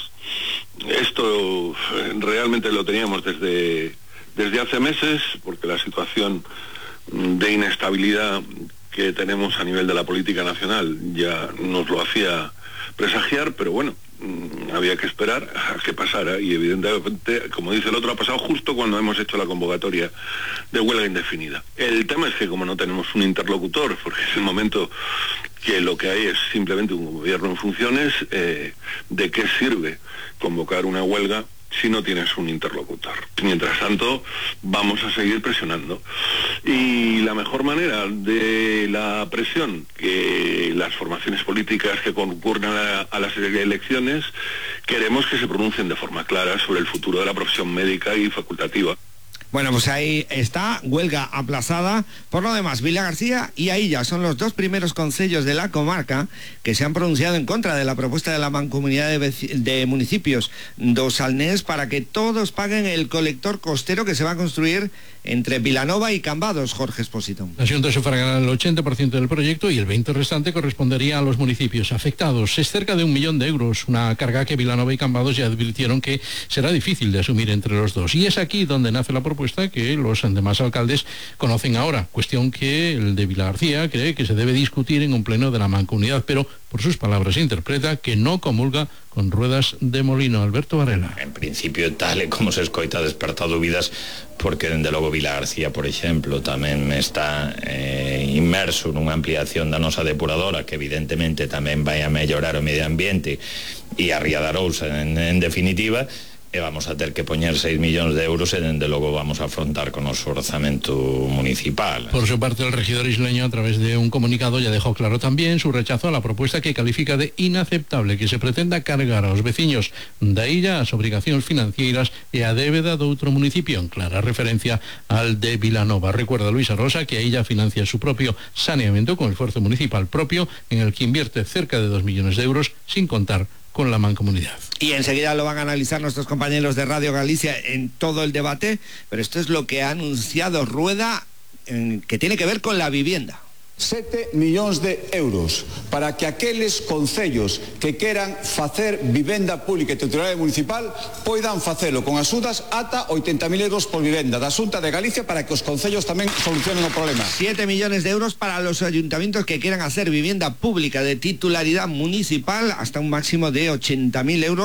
Esto realmente lo teníamos desde, desde hace meses, porque la situación de inestabilidad que tenemos a nivel de la política nacional ya nos lo hacía presagiar, pero bueno, había que esperar a que pasara y evidentemente, como dice el otro, ha pasado justo cuando hemos hecho la convocatoria de huelga indefinida. El tema es que como no tenemos un interlocutor, porque es el momento que lo que hay es simplemente un gobierno en funciones, eh, ¿de qué sirve convocar una huelga si no tienes un interlocutor? Mientras tanto, vamos a seguir presionando. Y la mejor manera de la presión, que las formaciones políticas que concurren a, a las elecciones, queremos que se pronuncien de forma clara sobre el futuro de la profesión médica y facultativa. Bueno, pues ahí está, huelga aplazada. Por lo demás, Vila García y Aïlla son los dos primeros concellos de la comarca que se han pronunciado en contra de la propuesta de la Mancomunidad de, de Municipios dos Salnés para que todos paguen el colector costero que se va a construir entre Vilanova y Cambados. Jorge Espósito. La Junta sufragará el ochenta por ciento del proyecto y el veinte por ciento restante correspondería a los municipios afectados. Es cerca de un millón de euros, una carga que Vilanova y Cambados ya advirtieron que será difícil de asumir entre los dos. Y es aquí donde nace la propuesta que los demás alcaldes conocen ahora, cuestión que el de Vila García cree que se debe discutir en un pleno de la Mancomunidad, pero por sus palabras interpreta que no comulga con ruedas de molino. Alberto Varela. En principio, tal e como se escoita, desperta dúbidas, porque dende logo Vila García, por exemplo, tamén está eh, inmerso nunha ampliación da nosa depuradora, que evidentemente tamén vai a mellorar o medio ambiente e a Ría de Arousa en, en definitiva, e vamos a ter que poñer seis millóns de euros e dende logo vamos a afrontar con o noso orzamento municipal. Por su parte, el regidor isleño, a través de un comunicado, ya dejó claro también su rechazo a la propuesta que califica de inaceptable que se pretenda cargar aos veciños da illa as obrigacións financeiras e a débeda do outro municipio, en clara referencia al de Vilanova. Recuerda Luisa Rosa que a illa financia su propio saneamiento con esfuerzo municipal propio, en el que invierte cerca de dos millones de euros, sin contar con la Mancomunidad. Y enseguida lo van a analizar nuestros compañeros de Radio Galicia en todo el debate, pero esto es lo que ha anunciado Rueda, en, que tiene que ver con la vivienda. sete millóns de euros para que aqueles concellos que queran facer vivenda pública e titularidade municipal poidan facelo con axudas ata oitenta mil euros por vivenda da Xunta de Galicia, para que os concellos tamén solucionen o problema. siete millones de euros para los ayuntamientos que quieran hacer vivienda pública de titularidad municipal, hasta un máximo de ochenta mil euros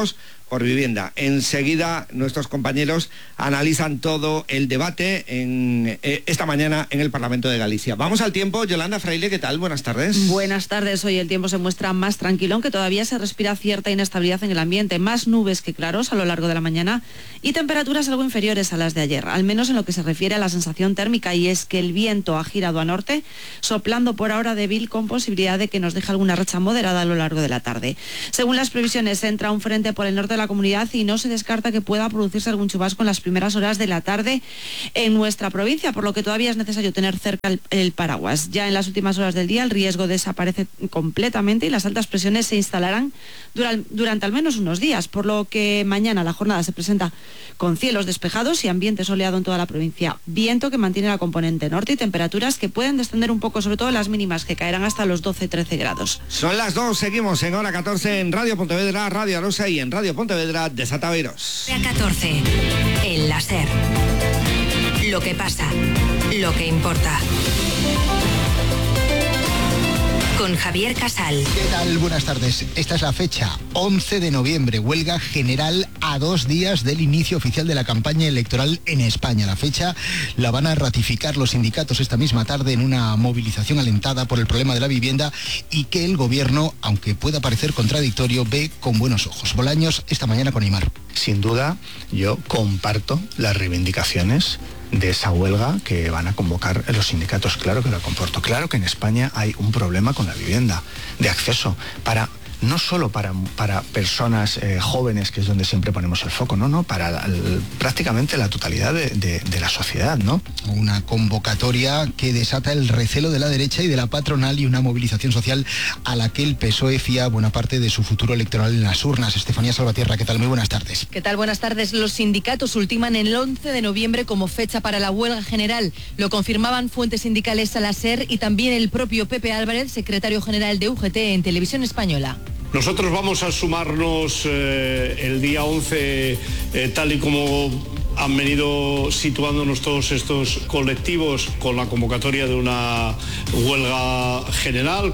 por vivienda. Enseguida nuestros compañeros analizan todo el debate en, eh, esta mañana en el Parlamento de Galicia. Vamos al tiempo. Yolanda Fraile, ¿qué tal? Buenas tardes. Buenas tardes. Hoy el tiempo se muestra más tranquilo, aunque todavía se respira cierta inestabilidad en el ambiente. Más nubes que claros a lo largo de la mañana y temperaturas algo inferiores a las de ayer, al menos en lo que se refiere a la sensación térmica, y es que el viento ha girado a norte, soplando por ahora débil, con posibilidad de que nos deje alguna racha moderada a lo largo de la tarde. Según las previsiones, entra un frente por el norte de la comunidad y no se descarta que pueda producirse algún chubasco en las primeras horas de la tarde en nuestra provincia, por lo que todavía es necesario tener cerca el, el paraguas. Ya en las últimas horas del día el riesgo desaparece completamente y las altas presiones se instalarán durante, durante al menos unos días, por lo que mañana la jornada se presenta con cielos despejados y ambiente soleado en toda la provincia. Viento que mantiene la componente norte y temperaturas que pueden descender un poco, sobre todo las mínimas, que caerán hasta los doce trece grados. Son las dos, seguimos en hora catorce en Radio Pontevedra, Radio Arosa y en Radio Pontevedra de Sataveros. Hora catorce, el láser. Lo que pasa, lo que importa. Con Javier Casal. ¿Qué tal? Buenas tardes. Esta es la fecha, once de noviembre, huelga general a dos días del inicio oficial de la campaña electoral en España. La fecha la van a ratificar los sindicatos esta misma tarde en una movilización alentada por el problema de la vivienda y que el gobierno, aunque pueda parecer contradictorio, ve con buenos ojos. Bolaños, esta mañana con Aymar. Sin duda, yo comparto las reivindicaciones de esa huelga que van a convocar los sindicatos. Claro que lo comporto. Claro que en España hay un problema con la vivienda, de acceso, para no solo para, para personas eh, jóvenes, que es donde siempre ponemos el foco, no, no, para la, el, prácticamente la totalidad de, de, de la sociedad, ¿no? Una convocatoria que desata el recelo de la derecha y de la patronal y una movilización social a la que el P S O E fía buena parte de su futuro electoral en las urnas. Estefanía Salvatierra, ¿qué tal? Muy buenas tardes. ¿Qué tal? Buenas tardes. Los sindicatos ultiman el once de noviembre como fecha para la huelga general. Lo confirmaban fuentes sindicales a la SER y también el propio Pepe Álvarez, secretario general de U G T en Televisión Española. Nosotros vamos a sumarnos eh, el día once, eh, tal y como han venido situándonos todos estos colectivos, con la convocatoria de una huelga general.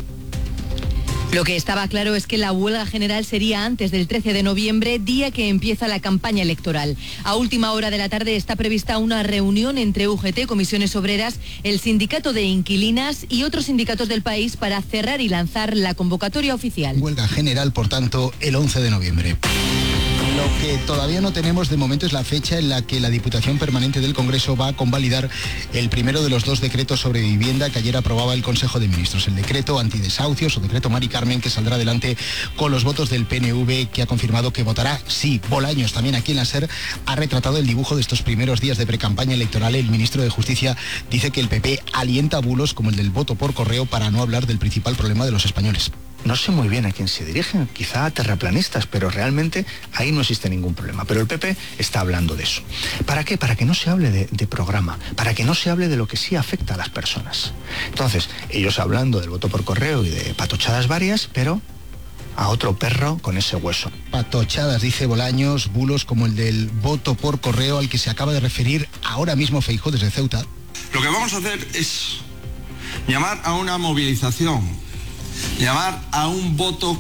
Lo que estaba claro es que la huelga general sería antes del trece de noviembre, día que empieza la campaña electoral. A última hora de la tarde está prevista una reunión entre U G T, Comisiones Obreras, el Sindicato de Inquilinas y otros sindicatos del país para cerrar y lanzar la convocatoria oficial. Huelga general, por tanto, el once de noviembre. Lo que todavía no tenemos de momento es la fecha en la que la Diputación Permanente del Congreso va a convalidar el primero de los dos decretos sobre vivienda que ayer aprobaba el Consejo de Ministros. El decreto antidesahucios o decreto Mari Carmen, que saldrá adelante con los votos del P N V, que ha confirmado que votará sí. Bolaños, también aquí en la SER, ha retratado el dibujo de estos primeros días de precampaña electoral. El ministro de Justicia dice que el P P alienta bulos como el del voto por correo, para no hablar del principal problema de los españoles. No sé muy bien a quién se dirigen, quizá a terraplanistas, pero realmente ahí no existe ningún problema. Pero el P P está hablando de eso. ¿Para qué? Para que no se hable de, de programa, para que no se hable de lo que sí afecta a las personas. Entonces, ellos hablando del voto por correo y de patochadas varias, pero a otro perro con ese hueso. Patochadas, dice Bolaños, bulos como el del voto por correo al que se acaba de referir ahora mismo Feijóo desde Ceuta. Lo que vamos a hacer es llamar a una movilización, llamar a un voto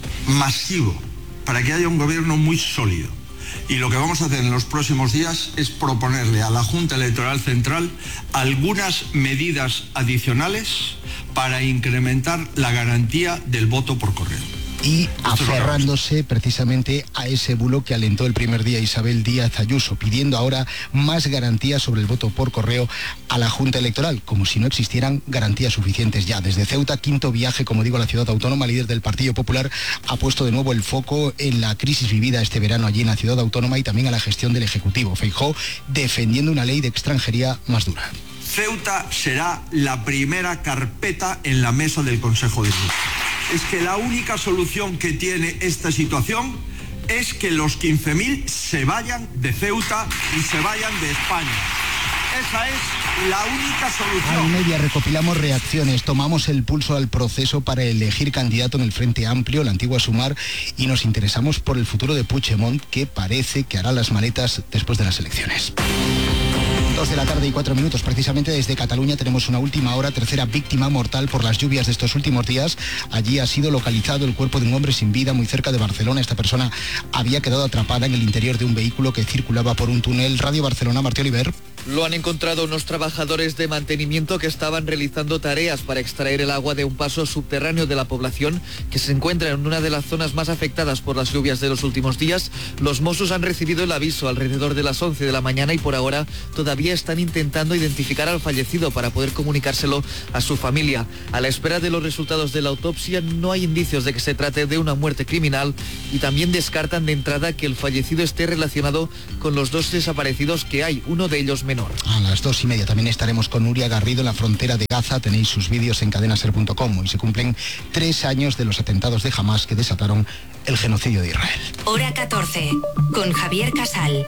masivo para que haya un gobierno muy sólido. Y lo que vamos a hacer en los próximos días es proponerle a la Junta Electoral Central algunas medidas adicionales para incrementar la garantía del voto por correo. Y aferrándose precisamente a ese bulo que alentó el primer día Isabel Díaz Ayuso, pidiendo ahora más garantías sobre el voto por correo a la Junta Electoral, como si no existieran garantías suficientes ya. Desde Ceuta, quinto viaje, como digo, a la ciudad autónoma, líder del Partido Popular ha puesto de nuevo el foco en la crisis vivida este verano allí en la ciudad autónoma y también a la gestión del Ejecutivo. Feijóo defendiendo una ley de extranjería más dura. Ceuta será la primera carpeta en la mesa del Consejo de Ministros. Es que la única solución que tiene esta situación es que los quince mil se vayan de Ceuta y se vayan de España. Esa es la única solución. A media recopilamos reacciones, tomamos el pulso al proceso para elegir candidato en el Frente Amplio, la antigua Sumar, y nos interesamos por el futuro de Puigdemont, que parece que hará las maletas después de las elecciones. Dos de la tarde y cuatro minutos. Precisamente desde Cataluña tenemos una última hora, tercera víctima mortal por las lluvias de estos últimos días. Allí ha sido localizado el cuerpo de un hombre sin vida muy cerca de Barcelona. Esta persona había quedado atrapada en el interior de un vehículo que circulaba por un túnel. Radio Barcelona, Martí Oliver. Lo han encontrado unos trabajadores de mantenimiento que estaban realizando tareas para extraer el agua de un paso subterráneo de la población que se encuentra en una de las zonas más afectadas por las lluvias de los últimos días. Los Mossos han recibido el aviso alrededor de las once de la mañana y por ahora todavía están intentando identificar al fallecido para poder comunicárselo a su familia. A la espera de los resultados de la autopsia no hay indicios de que se trate de una muerte criminal y también descartan de entrada que el fallecido esté relacionado con los dos desaparecidos que hay, uno de ellos menor. A las dos y media también estaremos con Nuria Garrido en la frontera de Gaza. Tenéis sus vídeos en cadena ser punto com. Hoy se cumplen tres años de los atentados de Hamas que desataron el genocidio de Israel. Hora catorce, con Javier Casal.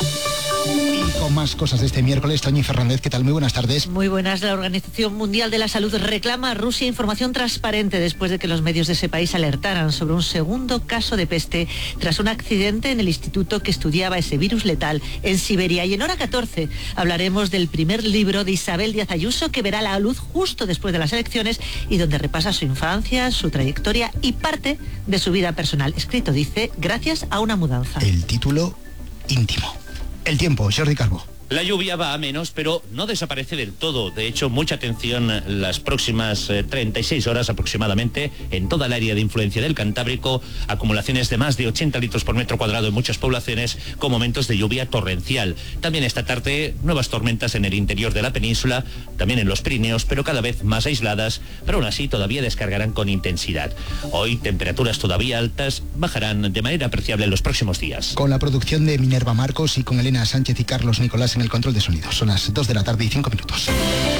Y con más cosas de este miércoles, Toñi Fernández, ¿qué tal? Muy buenas tardes. Muy buenas. La Organización Mundial de la Salud reclama a Rusia información transparente después de que los medios de ese país alertaran sobre un segundo caso de peste tras un accidente en el instituto que estudiaba ese virus letal en Siberia. Y en Hora catorce hablaremos del primer libro de Isabel Díaz Ayuso que verá la luz justo después de las elecciones y donde repasa su infancia, su trayectoria y parte de su vida personal. Escrito, dice, gracias a una mudanza. El título íntimo. El tiempo, Jordi Calvo. La lluvia va a menos, pero no desaparece del todo. De hecho, mucha atención las próximas eh, treinta y seis horas aproximadamente en toda el área de influencia del Cantábrico. Acumulaciones de más de ochenta litros por metro cuadrado en muchas poblaciones con momentos de lluvia torrencial. También esta tarde nuevas tormentas en el interior de la península, también en los Pirineos, pero cada vez más aisladas, pero aún así todavía descargarán con intensidad. Hoy temperaturas todavía altas bajarán de manera apreciable en los próximos días. Con la producción de Minerva Marcos y con Elena Sánchez y Carlos Nicolás en el control de sonido. Son las dos de la tarde y cinco minutos.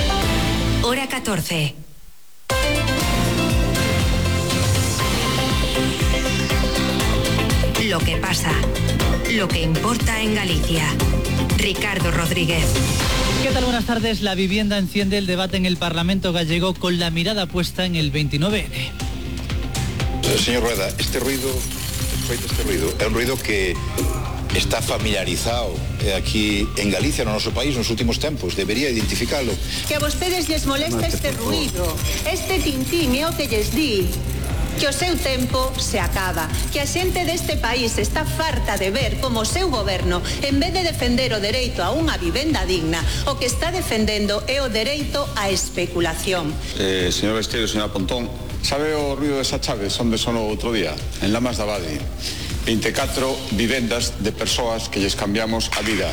Hora catorce. Lo que pasa, lo que importa en Galicia. Ricardo Rodríguez. ¿Qué tal? Buenas tardes. La vivienda enciende el debate en el Parlamento gallego con la mirada puesta en el veintinueve ene. Señor Rueda, este ruido, este ruido é un ruido que está familiarizado aquí en Galicia, no noso país, nos últimos tempos. Debería identificalo. Que a vostedes lles molesta este ruido, este tintín é o que lles di que o seu tempo se acaba, que a xente deste país está farta de ver como o seu goberno, en vez de defender o dereito a unha vivenda digna, o que está defendendo é o dereito á especulación. Eh, señor Besteiro, señora Pontón, sabe o ruido desa chave onde sonou outro día? En Lamas da Abade. vinte e catro vivendas de persoas que lles cambiamos a vida.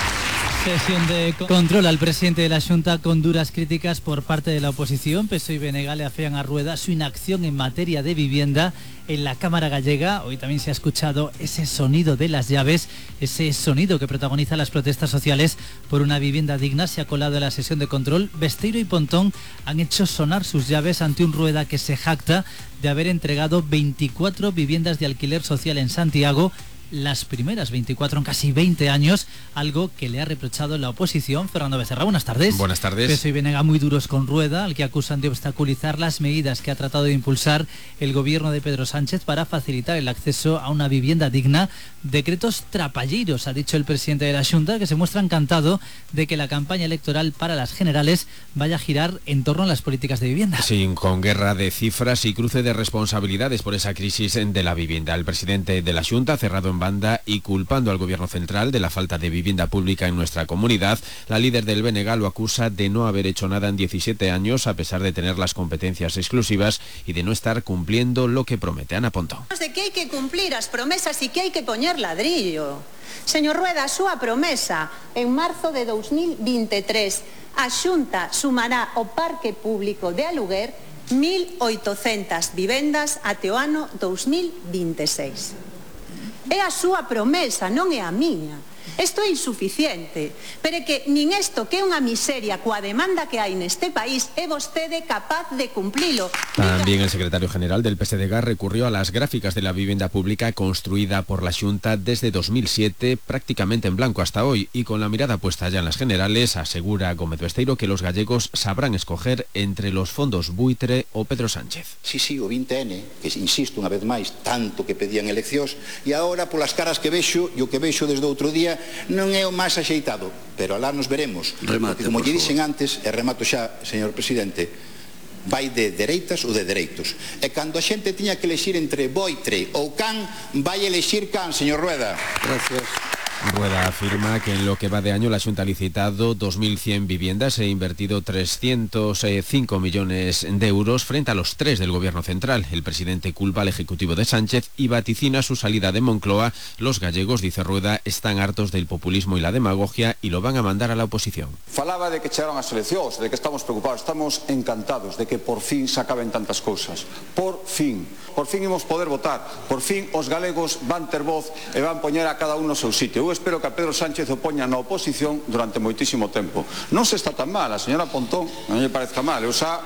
Sesión de control al presidente de la Xunta con duras críticas por parte de la oposición. P S O E y B N G le afean a Rueda su inacción en materia de vivienda en la Cámara gallega. Hoy también se ha escuchado ese sonido de las llaves, ese sonido que protagoniza las protestas sociales por una vivienda digna. Se ha colado en la sesión de control. Besteiro y Pontón han hecho sonar sus llaves ante un Rueda que se jacta de haber entregado veinticuatro viviendas de alquiler social en Santiago, las primeras veinticuatro en casi veinte años, algo que le ha reprochado la oposición. Fernando Becerra, buenas tardes. Buenas tardes. P S O E y B N G muy duros con Rueda, al que acusan de obstaculizar las medidas que ha tratado de impulsar el gobierno de Pedro Sánchez para facilitar el acceso a una vivienda digna. Decretos trapalleiros, ha dicho el presidente de la Xunta, que se muestra encantado de que la campaña electoral para las generales vaya a girar en torno a las políticas de vivienda. Sí, con guerra de cifras y cruce de responsabilidades por esa crisis de la vivienda. El presidente de la Xunta ha cerrado en banda y culpando al gobierno central de la falta de vivienda pública en nuestra comunidad. La líder del B N G lo acusa de no haber hecho nada en diecisiete años a pesar de tener las competencias exclusivas y de no estar cumpliendo lo que promete. Ana Pontón. De que hai que cumplir as promesas e que hai que poñer ladrillo. Señor Rueda, a súa promesa en marzo de dos mil vinte e tres, a Xunta sumará ao parque público de aluguer mil oitocentas vivendas até o ano dos mil vinte e seis. É a súa promesa, non é a miña. Isto é insuficiente, pero é que nin isto, que é unha miseria coa demanda que hai neste país, é vostede capaz de cumplilo. También el secretario general del P S D G recurrió a las gráficas de la vivienda pública construida por la Xunta desde dos mil siete, prácticamente en blanco hasta hoy, y con la mirada puesta ya en las generales, asegura Gómez Besteiro que los gallegos sabrán escoger entre los fondos buitre o Pedro Sánchez. Sí, sí, o vinte ene, que insisto unha vez máis, tanto que pedían eleccións, e agora polas caras que vexo, e o que vexo desde outro día, Galicia non é o máis axeitado, pero alá nos veremos. Remate, porque, como por lle favor. dixen antes, e remato xa, señor presidente, vai de dereitas ou de dereitos. E cando a xente tiña que elexir entre boitre ou can, vai elexir can, señor Rueda. Gracias. Rueda afirma que en lo que va de año la Xunta ha licitado dos mil cien viviendas e invertido trescientos cinco millones de euros frente a los tres del Gobierno central. El presidente culpa al Ejecutivo de Sánchez y vaticina su salida de Moncloa. Los gallegos, dice Rueda, están hartos del populismo y la demagogia y lo van a mandar a la oposición. Falaba de que chegaron as eleccións, de que estamos preocupados, estamos encantados de que por fin se acaben tantas cousas. Por fin. Por fin imos poder votar. Por fin os galegos van ter voz e van poñer a cada un no seu sitio. Eu espero que a Pedro Sánchez o poña na oposición durante moitísimo tempo. Non se está tan mal, a señora Pontón non lle parezca mal. Eu xa